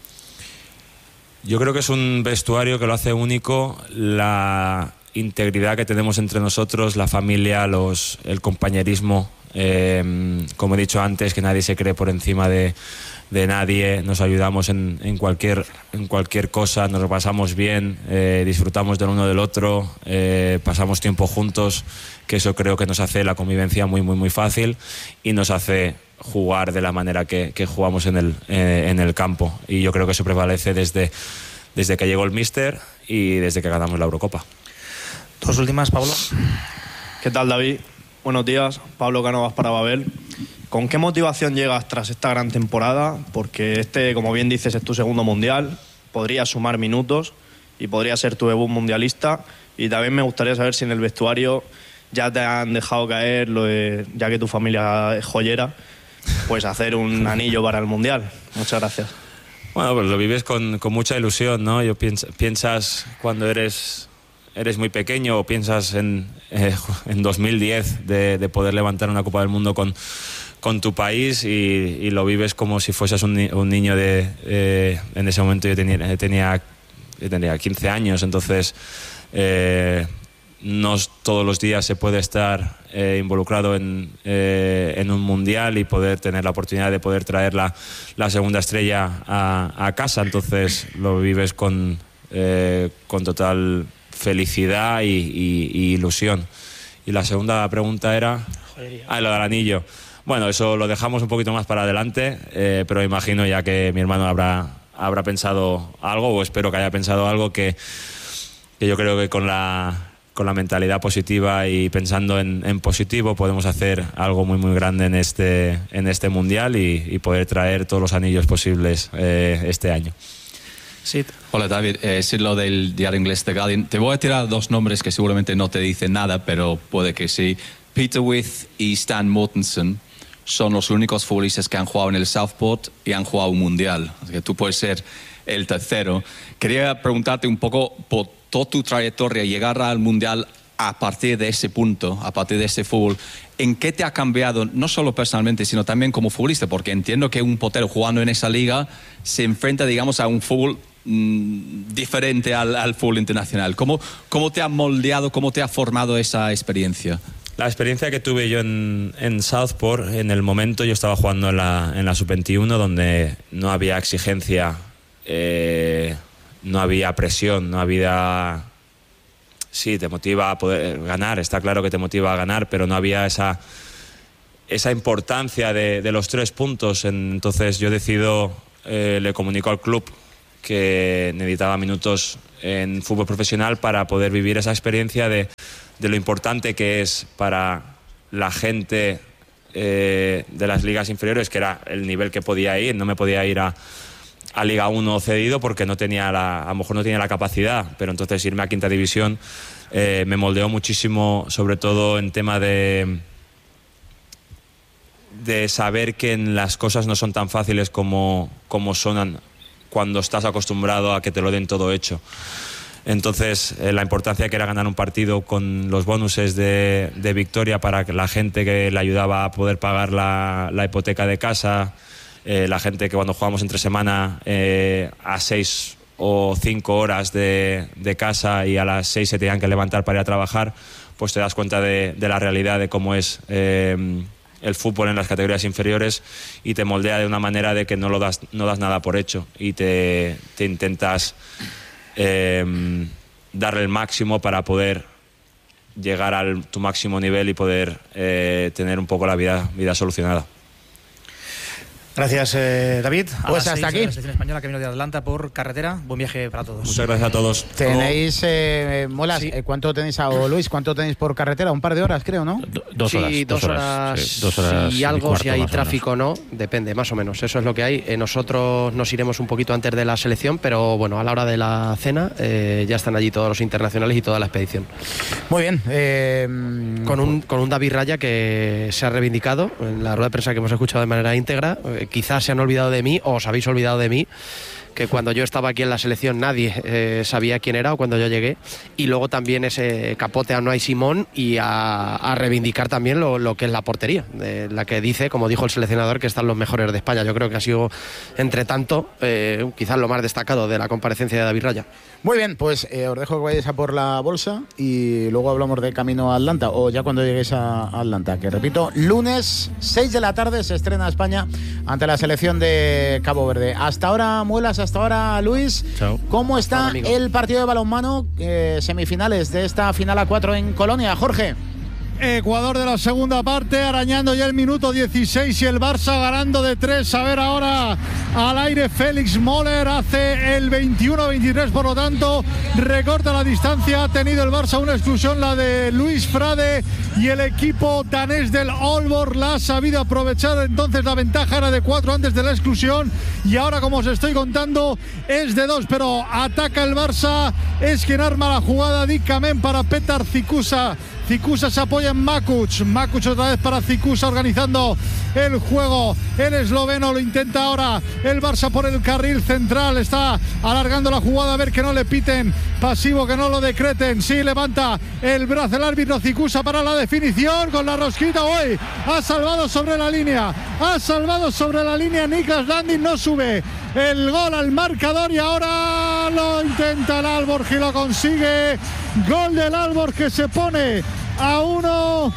Yo creo que es un vestuario que lo hace único, la integridad que tenemos entre nosotros, la familia, los, el compañerismo. Eh, como he dicho antes, que nadie se cree por encima de, de nadie, nos ayudamos en, en, cualquier, en cualquier cosa, nos lo pasamos bien, eh, disfrutamos del uno del otro, eh, pasamos tiempo juntos, que eso creo que nos hace la convivencia muy, muy, muy fácil y nos hace jugar de la manera que, que jugamos en el, eh, en el campo. Y yo creo que eso prevalece desde, desde que llegó el míster y desde que ganamos la Eurocopa. Dos últimas, Pablo. ¿Qué tal, David? Buenos días, Pablo Cánovas para Babel. ¿Con qué motivación llegas tras esta gran temporada? Porque este, como bien dices, es tu segundo mundial, podrías sumar minutos y podría ser tu debut mundialista. Y también me gustaría saber si en el vestuario ya te han dejado caer, lo de, ya que tu familia es joyera, pues hacer un anillo para el mundial. Muchas gracias. Bueno, pues lo vives con, con mucha ilusión, ¿no? Yo piens, piensas cuando eres... eres muy pequeño o piensas en, eh, en dos mil diez de, de poder levantar una Copa del Mundo con, con tu país y, y lo vives como si fueses un, ni, un niño de... Eh, en ese momento yo tenía, tenía, yo tenía quince años, entonces eh, no todos los días se puede estar eh, involucrado en, eh, en un mundial y poder tener la oportunidad de poder traer la, la segunda estrella a, a casa, entonces lo vives con, eh, con total... felicidad y, y, y ilusión. Y la segunda pregunta era... Ah, lo del anillo. Bueno, eso lo dejamos un poquito más para adelante, eh, pero imagino ya que mi hermano habrá, habrá pensado algo, o espero que haya pensado algo que, que yo creo que con la, con la mentalidad positiva y pensando en, en positivo podemos hacer algo muy muy grande en este, en este mundial y, y poder traer todos los anillos posibles eh, este año. Sid. Hola David, eh, Sid Lo del diario inglés The Guardian. Te voy a tirar dos nombres que seguramente no te dicen nada, pero puede que sí. Peter With y Stan Mortensen son los únicos futbolistas que han jugado en el Southport y han jugado un mundial. Así que tú puedes ser el tercero. Quería preguntarte un poco por toda tu trayectoria, llegar al mundial a partir de ese punto, a partir de ese fútbol. ¿En qué te ha cambiado, no solo personalmente, sino también como futbolista? Porque entiendo que un portero jugando en esa liga se enfrenta, digamos, a un fútbol mmm, diferente al, al fútbol internacional. ¿Cómo, ¿Cómo te ha moldeado, cómo te ha formado esa experiencia? La experiencia que tuve yo en, en Southport, en el momento yo estaba jugando en la, en la sub veintiuno, donde no había exigencia, eh, no había presión, no había... Sí, te motiva a poder ganar, está claro que te motiva a ganar, pero no había esa, esa importancia de, de los tres puntos. Entonces yo decido eh, le comunicó al club que necesitaba minutos en fútbol profesional para poder vivir esa experiencia de, de lo importante que es para la gente eh, de las ligas inferiores, que era el nivel que podía ir. No me podía ir a, a Liga uno cedido porque no tenía la, a lo mejor no tenía la capacidad, pero entonces irme a quinta división eh, me moldeó muchísimo, sobre todo en tema de de saber que las cosas no son tan fáciles como, como sonan cuando estás acostumbrado a que te lo den todo hecho. Entonces, eh, la importancia que era ganar un partido con los bonuses de, de victoria para que la gente que le ayudaba a poder pagar la, la hipoteca de casa, eh, la gente que cuando jugábamos entre semana eh, a seis o cinco horas de, de casa y a las seis se tenían que levantar para ir a trabajar, pues te das cuenta de, de la realidad de cómo es eh, el fútbol en las categorías inferiores, y te moldea de una manera de que no lo das, no das nada por hecho y te, te intentas eh, darle el máximo para poder llegar a tu máximo nivel y poder eh, tener un poco la vida, vida solucionada. Gracias, eh, David. A Pues las hasta seis, aquí. La selección española que vino de Atlanta por carretera. Buen viaje para todos. Muchas gracias a todos. Tenéis, eh, molas, Sí. eh, ¿cuánto tenéis, a, o Luis, cuánto tenéis por carretera? Un par de horas, creo, ¿no? Dos sí, horas, dos dos horas, horas, sí, dos horas y y algo, cuarto, si hay más o tráfico o no, depende, más o menos. Eso es lo que hay. Eh, nosotros nos iremos un poquito antes de la selección, pero bueno, a la hora de la cena eh, ya están allí todos los internacionales y toda la expedición. Muy bien. Eh, con, un, con un David Raya que se ha reivindicado en la rueda de prensa que hemos escuchado de manera íntegra. Eh, quizás se han olvidado de mí, o os habéis olvidado de mí, que cuando yo estaba aquí en la selección nadie eh, sabía quién era, o cuando yo llegué, y luego también ese capote a Unai Simón y a, a reivindicar también lo, lo que es la portería, de la que dice, como dijo el seleccionador, que están los mejores de España. Yo creo que ha sido, entre tanto, eh, quizás lo más destacado de la comparecencia de David Raya. Muy bien, pues eh, os dejo que vayáis a por la bolsa y luego hablamos de camino a Atlanta, o ya cuando lleguéis a Atlanta, que repito, lunes seis de la tarde se estrena España ante la selección de Cabo Verde. Hasta ahora, Muelas, hasta ahora, Luis. Chao. ¿Cómo está Hola, el partido de balonmano, eh, semifinales de esta final a cuatro en Colonia? Jorge. Ecuador de la segunda parte, arañando ya el minuto dieciséis y el Barça ganando de tres. A ver ahora al aire Félix Moller, hace el veintiuno veintitrés, por lo tanto recorta la distancia. Ha tenido el Barça una exclusión, la de Luis Frade, y el equipo danés del Aalborg la ha sabido aprovechar. Entonces la ventaja era de cuatro antes de la exclusión y ahora, como os estoy contando, es de dos, pero ataca el Barça, es quien arma la jugada. Dikamen para Petar Cikusa. Cikusa se apoya en Makuc, Makuc otra vez para Cikusa organizando el juego. El esloveno lo intenta ahora el Barça por el carril central, está alargando la jugada, a ver que no le piten pasivo, que no lo decreten. Sí, levanta el brazo el árbitro. Cikusa para la definición con la rosquita. Hoy ha salvado sobre la línea, ha salvado sobre la línea Niklas Landin, no sube el gol al marcador y ahora lo intenta el Aalborg y lo consigue. Gol del Aalborg que se pone a uno.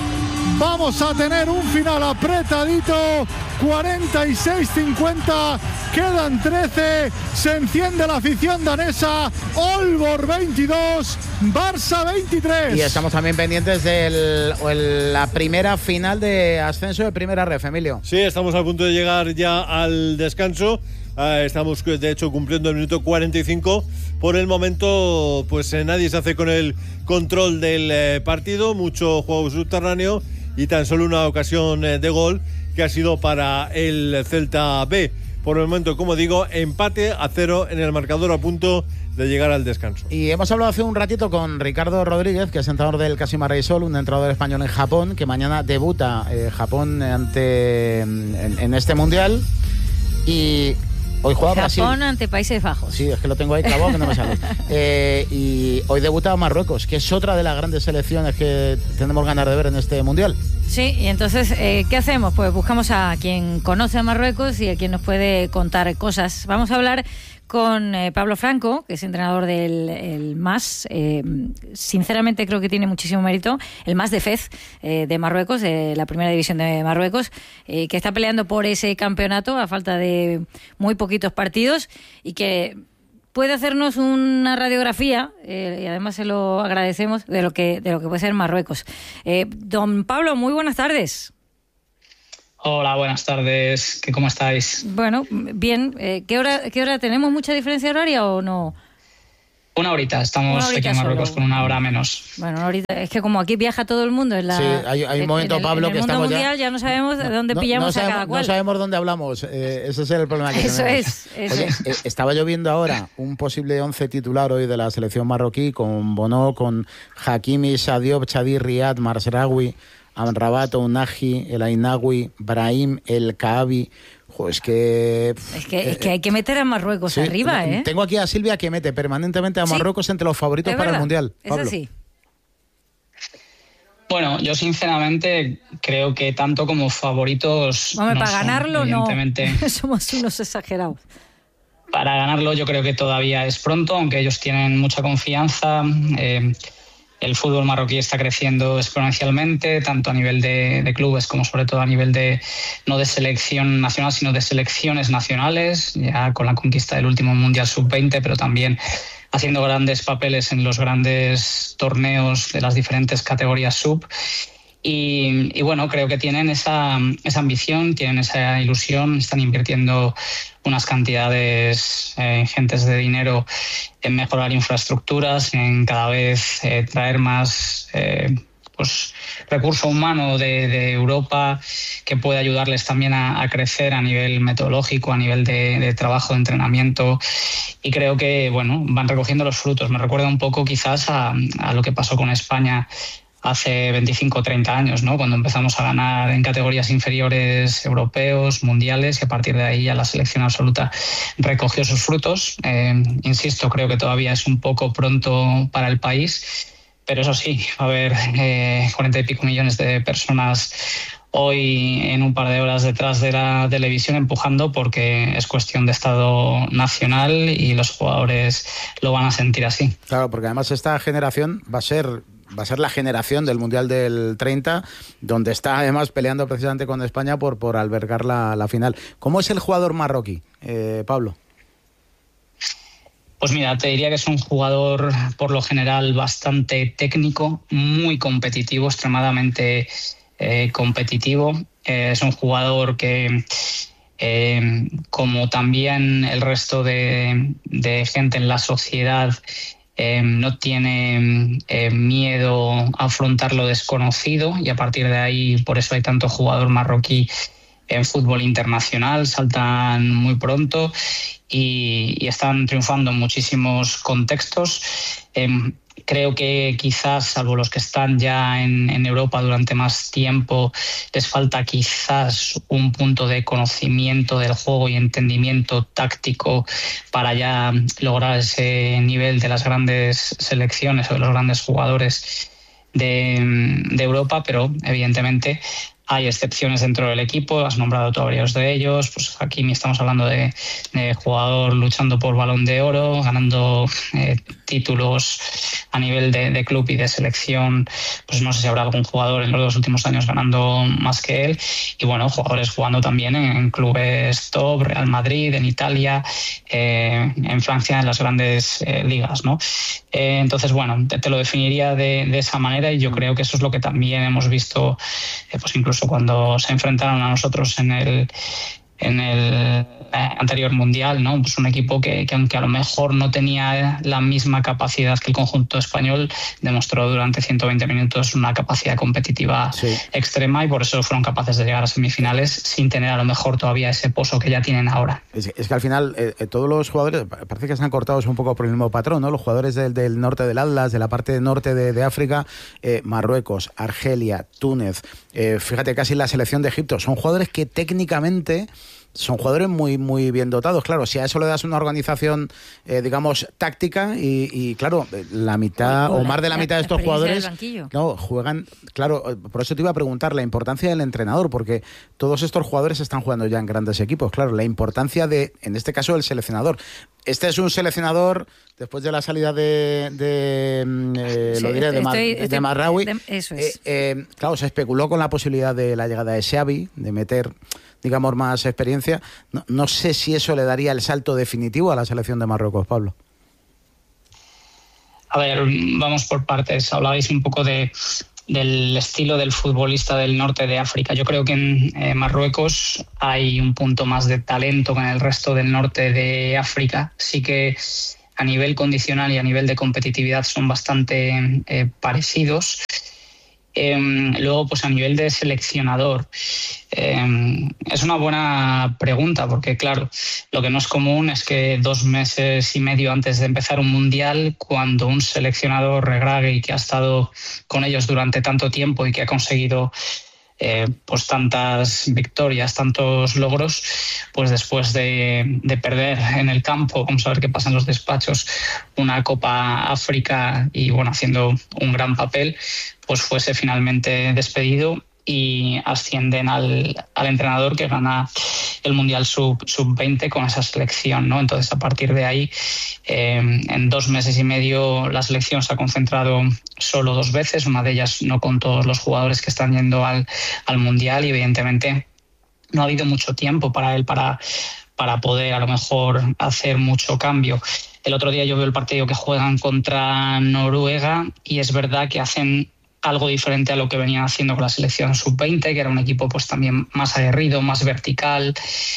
Vamos a tener un final apretadito, cuarenta y seis cincuenta, quedan trece, se enciende la afición danesa. Aalborg veintidós, Barça veintitrés. Y estamos también pendientes de la primera final de ascenso de Primera Ref, Emilio. Sí, estamos a punto de llegar ya al descanso. Uh, estamos de hecho cumpliendo el minuto cuarenta y cinco. Por el momento pues eh, nadie se hace con el control del eh, partido, mucho juego subterráneo y tan solo una ocasión eh, de gol que ha sido para el Celta B. Por el momento, como digo, empate a cero en el marcador, a punto de llegar al descanso. Y hemos hablado hace un ratito con Ricardo Rodríguez, que es entrenador del Kashima Reysol, un entrenador español en Japón, que mañana debuta eh, Japón ante en, en este mundial. Y hoy juega Brasil. Japón ante Países Bajos. Sí, es que lo tengo ahí clavado que no me sale. Eh, y hoy debuta Marruecos, que es otra de las grandes selecciones que tenemos ganas de ver en este mundial. Sí, y entonces, eh, ¿qué hacemos? Pues buscamos a quien conoce a Marruecos y a quien nos puede contar cosas. Vamos a hablar con eh, Pablo Franco, que es entrenador del el M A S. Eh, sinceramente creo que tiene muchísimo mérito. El M A S de Fez, eh, de Marruecos, de la primera división de Marruecos, eh, que está peleando por ese campeonato a falta de muy poquitos partidos y que puede hacernos una radiografía, eh, y además se lo agradecemos, de lo que, de lo que puede ser Marruecos. Eh, don Pablo, muy buenas tardes. Hola, buenas tardes. ¿Qué, ¿Cómo estáis? Bueno, bien. Eh, ¿qué hora, qué hora tenemos? ¿Mucha diferencia horaria o no? Una horita. Estamos Una horita aquí en Marruecos solo. con una hora menos. Bueno, ahorita es que como aquí viaja todo el mundo en la Sí, hay- hay un en- momento, en el- Pablo, en que el mundo estamos ya- mundial ya no sabemos de dónde No- pillamos no a sabemos, cada cual. No sabemos dónde hablamos. eh, ese es el problema que Eso tenemos. es, eso Oye, es. eh, estaba yo viendo ahora un posible once titular hoy de la selección marroquí con Bono, con Hakimi, Sadio, Chadi, Riyad, Marsraoui, Amrabat, Ounahi, El Ainawi, Brahim, El Kaabi. Jo, es que... Es que, es que hay que meter a Marruecos Sí, arriba, ¿eh? Tengo aquí a Silvia que mete permanentemente a Sí. Marruecos entre los favoritos Es para el verdad, Mundial. es Pablo. así. Bueno, yo sinceramente creo que tanto como favoritos. Hombre, no para son, ganarlo no. evidentemente. Somos unos exagerados. Para ganarlo yo creo que todavía es pronto, aunque ellos tienen mucha confianza. Eh, el fútbol marroquí está creciendo exponencialmente, tanto a nivel de, de clubes como sobre todo a nivel de, no de selección nacional, sino de selecciones nacionales, ya con la conquista del último Mundial sub veinte, pero también haciendo grandes papeles en los grandes torneos de las diferentes categorías sub. Y, y bueno, creo que tienen esa, esa ambición, tienen esa ilusión, están invirtiendo unas cantidades eh, ingentes de dinero en mejorar infraestructuras, en cada vez eh, traer más eh, pues, recurso humano de, de Europa que puede ayudarles también a, a crecer a nivel metodológico, a nivel de, de trabajo, de entrenamiento. Y creo que bueno, van recogiendo los frutos. Me recuerda un poco quizás a, a lo que pasó con España hace veinticinco o treinta años, ¿no? Cuando empezamos a ganar en categorías inferiores europeos, mundiales, y a partir de ahí ya la selección absoluta recogió sus frutos. Eh, insisto, creo que todavía es un poco pronto para el país, pero eso sí, va a haber eh, cuarenta y pico millones de personas hoy en un par de horas detrás de la televisión empujando, porque es cuestión de Estado nacional y los jugadores lo van a sentir así. Claro, porque además esta generación va a ser va a ser la generación del Mundial del treinta, donde está además peleando precisamente con España por, por albergar la, la final. ¿Cómo es el jugador marroquí, eh, Pablo? Pues mira, te diría que es un jugador por lo general bastante técnico, muy competitivo, extremadamente eh, competitivo. Eh, es un jugador que, eh, como también el resto de, de gente en la sociedad, Eh, no tiene eh, miedo a afrontar lo desconocido, y a partir de ahí, por eso hay tanto jugador marroquí en fútbol internacional, saltan muy pronto y, y están triunfando en muchísimos contextos. Eh, creo que quizás, salvo los que están ya en, en Europa durante más tiempo, les falta quizás un punto de conocimiento del juego y entendimiento táctico para ya lograr ese nivel de las grandes selecciones o de los grandes jugadores de, de Europa, pero evidentemente hay excepciones dentro del equipo. Has nombrado tú a varios de ellos. Pues aquí estamos hablando de, de jugador luchando por Balón de Oro, ganando eh, títulos a nivel de, de club y de selección. Pues no sé si habrá algún jugador en los dos últimos años ganando más que él. Y bueno, jugadores jugando también en, en clubes top, Real Madrid, en Italia, eh, en Francia, en las grandes eh, ligas, ¿no? Eh, entonces, bueno, te, te lo definiría de, de esa manera, y yo creo que eso es lo que también hemos visto, eh, pues incluso cuando se enfrentaron a nosotros en el en el anterior mundial, ¿no? Pues un equipo que, que aunque a lo mejor no tenía la misma capacidad que el conjunto español, demostró durante ciento veinte minutos una capacidad competitiva sí. extrema, y por eso fueron capaces de llegar a semifinales sin tener a lo mejor todavía ese pozo que ya tienen ahora. Es, es que al final eh, todos los jugadores parece que están cortados un poco por el mismo patrón, ¿no? Los jugadores del, del norte del Atlas, de la parte norte de, de África, eh, Marruecos, Argelia, Túnez, eh, fíjate, casi la selección de Egipto, son jugadores que técnicamente son jugadores muy muy bien dotados. Claro, si a eso le das una organización, eh, digamos, táctica, y, y claro, la mitad o, o más de la, la mitad de estos jugadores no, juegan, claro, por eso te iba a preguntar la importancia del entrenador, porque todos estos jugadores están jugando ya en grandes equipos. Claro, la importancia de, en este caso, el seleccionador. Este es un seleccionador, después de la salida de, de eh, sí, lo diré, de, estoy, de, de Marraoui, eso es. eh, eh, claro, se especuló con la posibilidad de la llegada de Xavi, de meter, digamos, más experiencia. No, no sé si eso le daría el salto definitivo a la selección de Marruecos, Pablo. A ver, vamos por partes. Hablabais un poco de, del estilo del futbolista del norte de África. Yo creo que en eh, Marruecos hay un punto más de talento que en el resto del norte de África. Sí que a nivel condicional y a nivel de competitividad son bastante eh, parecidos. Eh, luego, pues a nivel de seleccionador, eh, es una buena pregunta porque, claro, lo que no es común es que dos meses y medio antes de empezar un mundial, cuando un seleccionador regrague y que ha estado con ellos durante tanto tiempo y que ha conseguido Eh, pues tantas victorias, tantos logros, pues después de, de perder en el campo, vamos a ver qué pasa en los despachos, una Copa África y bueno, haciendo un gran papel, pues fuese finalmente despedido y ascienden al, al entrenador que gana el Mundial sub, sub veinte con esa selección, ¿no? Entonces, a partir de ahí, eh, en dos meses y medio la selección se ha concentrado solo dos veces, una de ellas no con todos los jugadores que están yendo al, al Mundial y evidentemente no ha habido mucho tiempo para él para, para poder a lo mejor hacer mucho cambio. El otro día yo veo el partido que juegan contra Noruega y es verdad que hacen algo diferente a lo que venían haciendo con la selección sub veinte, que era un equipo pues también más aguerrido, más vertical,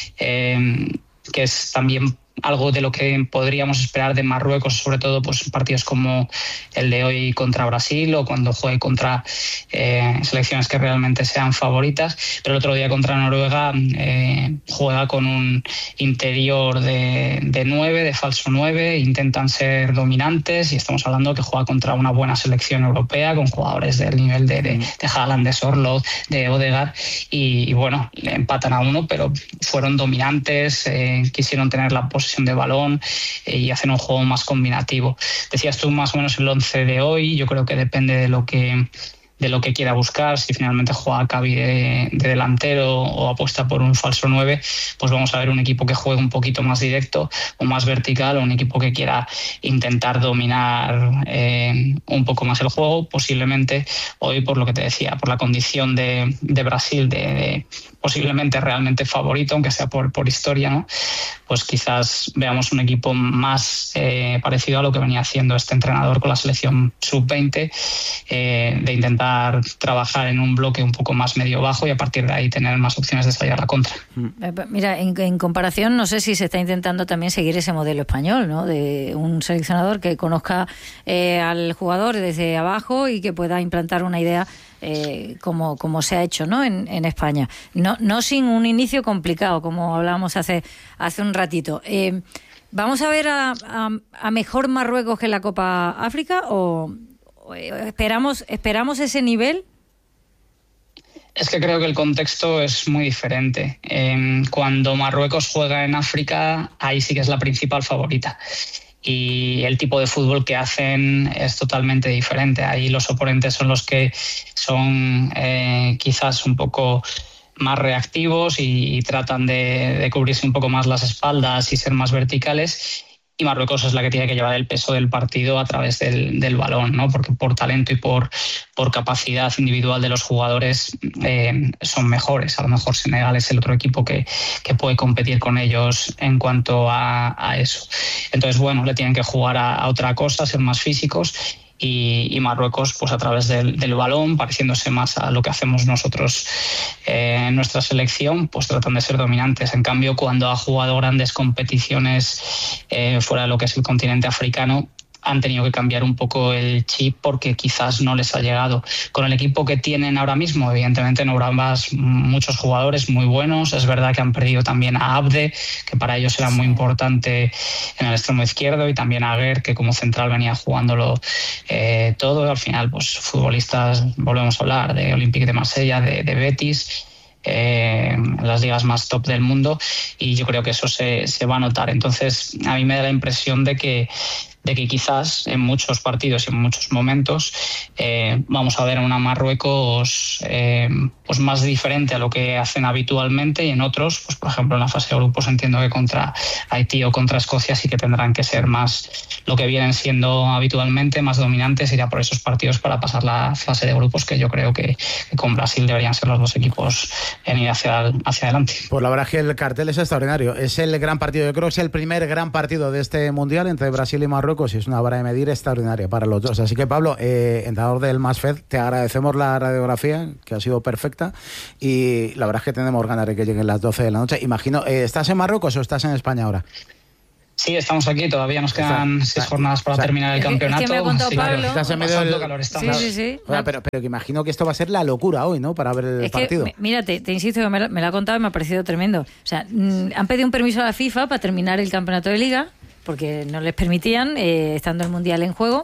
eh, que es también algo de lo que podríamos esperar de Marruecos, sobre todo pues partidos como el de hoy contra Brasil o cuando juegue contra eh, selecciones que realmente sean favoritas. Pero el otro día contra Noruega eh, juega con un interior de, de nueve, de falso nueve, intentan ser dominantes y estamos hablando que juega contra una buena selección europea con jugadores del nivel de, de, de Haaland, de Sorloth, de Odegaard y, y bueno, le empatan a uno, pero fueron dominantes, eh, quisieron tener la posesión de balón eh, y hacen un juego más combinativo. Decías tú más o menos el once de hoy, yo creo que depende de lo que de lo que quiera buscar, si finalmente juega Cavi de, de delantero o apuesta por un falso nueve, pues vamos a ver un equipo que juegue un poquito más directo o más vertical, o un equipo que quiera intentar dominar eh, un poco más el juego, posiblemente hoy, por lo que te decía, por la condición de, de Brasil, de, de posiblemente realmente favorito, aunque sea por, por historia, ¿no? Pues quizás veamos un equipo más eh, parecido a lo que venía haciendo este entrenador con la selección sub veinte, eh, de intentar trabajar en un bloque un poco más medio bajo y a partir de ahí tener más opciones de salir a la contra. Mira, en, en comparación, no sé si se está intentando también seguir ese modelo español, ¿no? De un seleccionador que conozca eh, al jugador desde abajo y que pueda implantar una idea eh, como, como se ha hecho, ¿no? En, en España. No, no sin un inicio complicado, como hablábamos hace, hace un ratito. Eh, ¿Vamos a ver a, a, a mejor Marruecos que en la Copa África o esperamos esperamos ese nivel? Es que creo que el contexto es muy diferente. Eh, cuando Marruecos juega en África, ahí sí que es la principal favorita. Y el tipo de fútbol que hacen es totalmente diferente. Ahí los oponentes son los que son eh, quizás un poco más reactivos y, y tratan de, de cubrirse un poco más las espaldas y ser más verticales. Y Marruecos es la que tiene que llevar el peso del partido a través del, del balón, ¿no? Porque por talento y por, por capacidad individual de los jugadores eh, son mejores. A lo mejor Senegal es el otro equipo que, que puede competir con ellos en cuanto a, a eso. Entonces, bueno, le tienen que jugar a, a otra cosa, ser más físicos. Y, y Marruecos, pues a través del, del balón, pareciéndose más a lo que hacemos nosotros eh, en nuestra selección, pues tratan de ser dominantes. En cambio, cuando ha jugado grandes competiciones eh, fuera de lo que es el continente africano, han tenido que cambiar un poco el chip porque quizás no les ha llegado. Con el equipo que tienen ahora mismo, evidentemente no habrá más muchos jugadores muy buenos. Es verdad que han perdido también a Abde, que para ellos era muy importante en el extremo izquierdo, y también a Aguer, que como central venía jugándolo eh, todo. Al final, pues futbolistas, volvemos a hablar de Olympique de Marsella, de, de Betis, Eh, las ligas más top del mundo, y yo creo que eso se, se va a notar. Entonces a mí me da la impresión de que de que quizás en muchos partidos y en muchos momentos eh, vamos a ver a una Marruecos eh, pues más diferente a lo que hacen habitualmente, y en otros, pues por ejemplo en la fase de grupos entiendo que contra Haití o contra Escocia sí que tendrán que ser más lo que vienen siendo habitualmente, más dominantes, y ya por esos partidos para pasar la fase de grupos, que yo creo que, que con Brasil deberían ser los dos equipos en ir hacia, hacia adelante. Pues la verdad es que el cartel es extraordinario. Es el gran partido, yo creo que es el primer gran partido de este Mundial entre Brasil y Marruecos. Marruecos y es una vara de medir extraordinaria para los dos. Así que, Pablo, eh, entrenador del Masfed, te agradecemos la radiografía, que ha sido perfecta, y la verdad es que tenemos ganas de que lleguen las doce de la noche. Imagino, eh, ¿estás en Marruecos o estás en España ahora? Sí, estamos aquí, todavía nos quedan está, seis jornadas para o sea, terminar el campeonato. Es que me ha contado sí, Pablo. Estás en medio del... calor, sí, sí, sí. O sea, pero, pero que imagino que esto va a ser la locura hoy, ¿no? Para ver el es partido. Que, mira, te, te insisto que me, me lo ha contado y me ha parecido tremendo. O sea, mmm, han pedido un permiso a la FIFA para terminar el campeonato de Liga, porque no les permitían, eh, estando el Mundial en juego.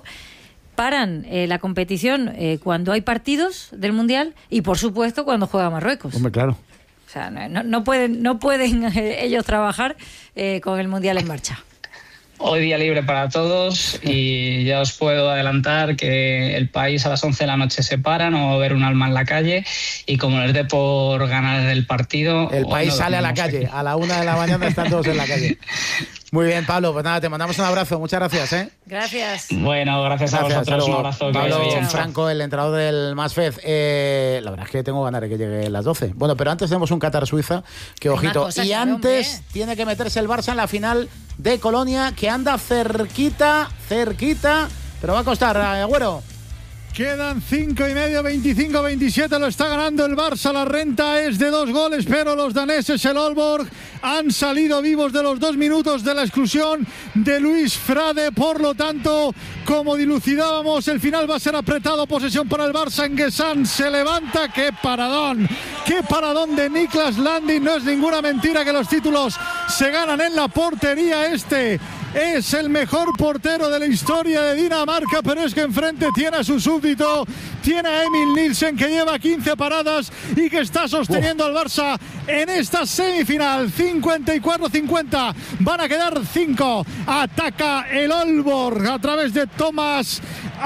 Paran eh, la competición eh, cuando hay partidos del Mundial y, por supuesto, cuando juega Marruecos. Hombre, claro. O sea, no, no pueden, no pueden eh, ellos trabajar eh, con el Mundial en marcha. Hoy día libre para todos y ya os puedo adelantar que el país a las once de la noche se para, no va a haber un alma en la calle y como les dé por ganar el partido... El país no sale a la calle, aquí. A la una de la mañana están todos en la calle. Muy bien, Pablo, pues nada, te mandamos un abrazo, muchas gracias, ¿eh? Gracias. Bueno, gracias, gracias a vosotros, un abrazo. Pablo Franco, el entrenador del Masfed. Eh, la verdad es que tengo ganas de que llegue las doce. Bueno, pero antes tenemos un Qatar-Suiza, que ojito. Cosa, y claro, antes hombre. Tiene que meterse el Barça en la final de Colonia, que anda cerquita, cerquita, pero va a costar, Agüero. Quedan cinco y medio, veinticinco veintisiete, lo está ganando el Barça, la renta es de dos goles, pero los daneses, el Aalborg, han salido vivos de los dos minutos de la exclusión de Luis Frade, por lo tanto, como dilucidábamos, el final va a ser apretado, posesión para el Barça, Nguessan se levanta, qué paradón, qué paradón de Niklas Landin, no es ninguna mentira que los títulos se ganan en la portería, este es el mejor portero de la historia de Dinamarca, pero es que enfrente tiene a su súbdito, tiene a Emil Nielsen, que lleva quince paradas y que está sosteniendo Uf. al Barça en esta semifinal. cincuenta y cuatro cincuenta, van a quedar cinco. Ataca el Aalborg a través de Thomas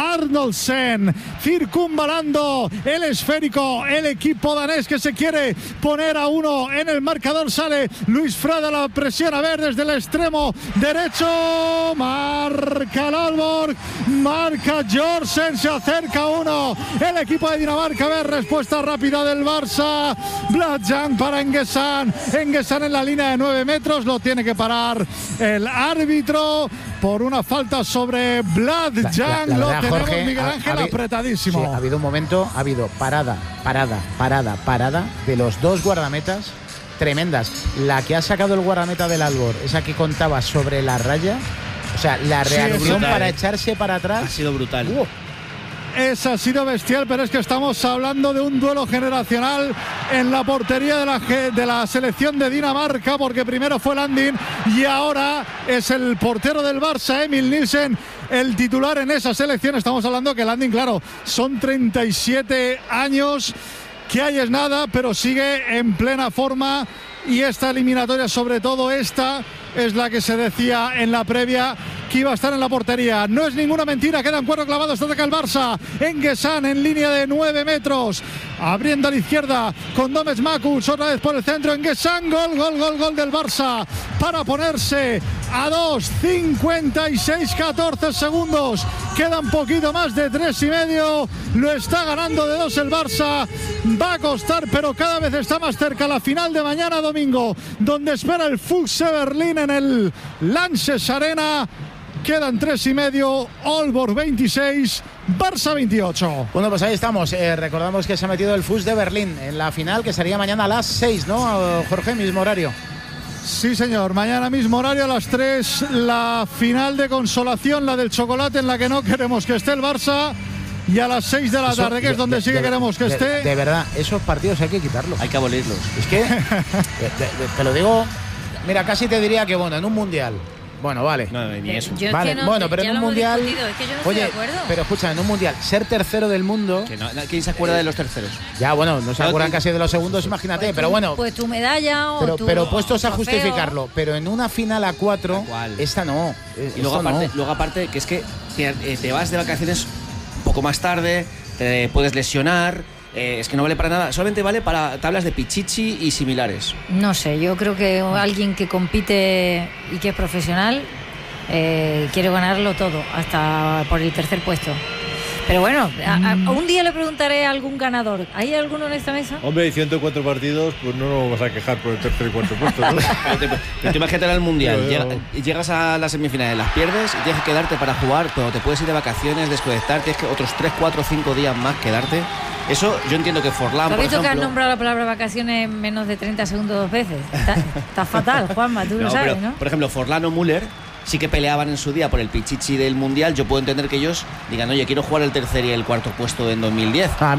Arnoldsen, circunvalando el esférico, el equipo danés que se quiere poner a uno en el marcador. Sale Luis Frade, la presión a ver desde el extremo derecho, marca el Aalborg, marca Jorsen, se acerca uno el equipo de Dinamarca. A ver, respuesta rápida del Barça, Bladjan para Nguessan, Nguessan en la línea de nueve metros, lo tiene que parar el árbitro por una falta sobre Bladjan. Lo tenemos, Jorge, Miguel Ángel, ha, ha, apretadísimo. Sí, ha habido un momento, ha habido parada, parada, parada, parada de los dos guardametas tremendas. La que ha sacado el guardameta del Aalborg, esa que contaba sobre la raya, o sea, la reacción sí, para echarse para atrás ha sido brutal. Uh. Esa ha sido bestial, pero es que estamos hablando de un duelo generacional en la portería de la, de la selección de Dinamarca, porque primero fue Landin y ahora es el portero del Barça, Emil Nielsen, el titular en esa selección. Estamos hablando que Landin, claro, son treinta y siete años, que hay es nada, pero sigue en plena forma. Y esta eliminatoria, sobre todo esta, es la que se decía en la previa que iba a estar en la portería. No es ninguna mentira, quedan cuatro clavados, ataca el Barça. Nguessan en línea de nueve metros, abriendo a la izquierda con Domez Makus, otra vez por el centro. Nguessan, gol, gol, gol, gol del Barça para ponerse a dos. Cincuenta y seis catorce segundos, quedan poquito más de tres y medio, lo está ganando de dos el Barça. Va a costar, pero cada vez está más cerca la final de mañana domingo, donde espera el Füchse Berlín en el Lanxess Arena. Quedan tres y medio, Aalborg veintiséis, Barça veintiocho. Bueno, pues ahí estamos. Eh, recordamos que se ha metido el Füchse de Berlín en la final, que sería mañana a las seis, ¿no, Jorge? Mismo horario. Sí, señor. Mañana mismo horario a las tres, la final de consolación, la del chocolate, en la que no queremos que esté el Barça. Y a las seis de la Eso, tarde, que es donde de, sí que de, queremos que de, esté. De verdad, esos partidos hay que quitarlos. Hay que abolirlos. Es que, te, te lo digo, mira, casi te diría que, bueno, en un mundial. Bueno, vale. No, ni eso. Yo vale, es que no, bueno, pero en un mundial. Es que yo no oye, estoy de acuerdo. Pero escucha, en un mundial, ser tercero del mundo. Que no, ¿quién se acuerda eh, de los terceros? Ya, bueno, no se claro, acuerdan que... casi de los segundos, imagínate, pues pero tu, bueno. Pues tu medalla o pero, tu pero puestos a trofeo. justificarlo, pero en una final a cuatro, esta no. Y luego aparte, no. luego aparte, que es que te, te vas de vacaciones un poco más tarde, te puedes lesionar. Eh, es que no vale para nada, solamente vale para tablas de pichichi y similares. No sé, yo creo que alguien que compite y que es profesional eh, quiere ganarlo todo, hasta por el tercer puesto. Pero bueno, a, a, un día le preguntaré a algún ganador. ¿Hay alguno en esta mesa? Hombre, hay ciento cuatro partidos, pues no nos vas a quejar por el tercer y cuarto puesto, ¿no? Pero te imagínate en el Mundial, Pero, llega, llegas a las semifinales, las pierdes y tienes que quedarte para jugar, pero te puedes ir de vacaciones, desconectar, tienes que otros tres, cuatro, cinco días más quedarte. Eso yo entiendo que Forlán, ¿Has por visto ejemplo... que has nombrado la palabra vacaciones en menos de treinta segundos dos veces? Está, está fatal, Juanma, tú No, lo sabes, pero, ¿no? Por ejemplo, Forlán o Müller sí que peleaban en su día por el pichichi del Mundial. Yo puedo entender que ellos digan, oye, quiero jugar el tercer y el cuarto puesto en dos mil diez. A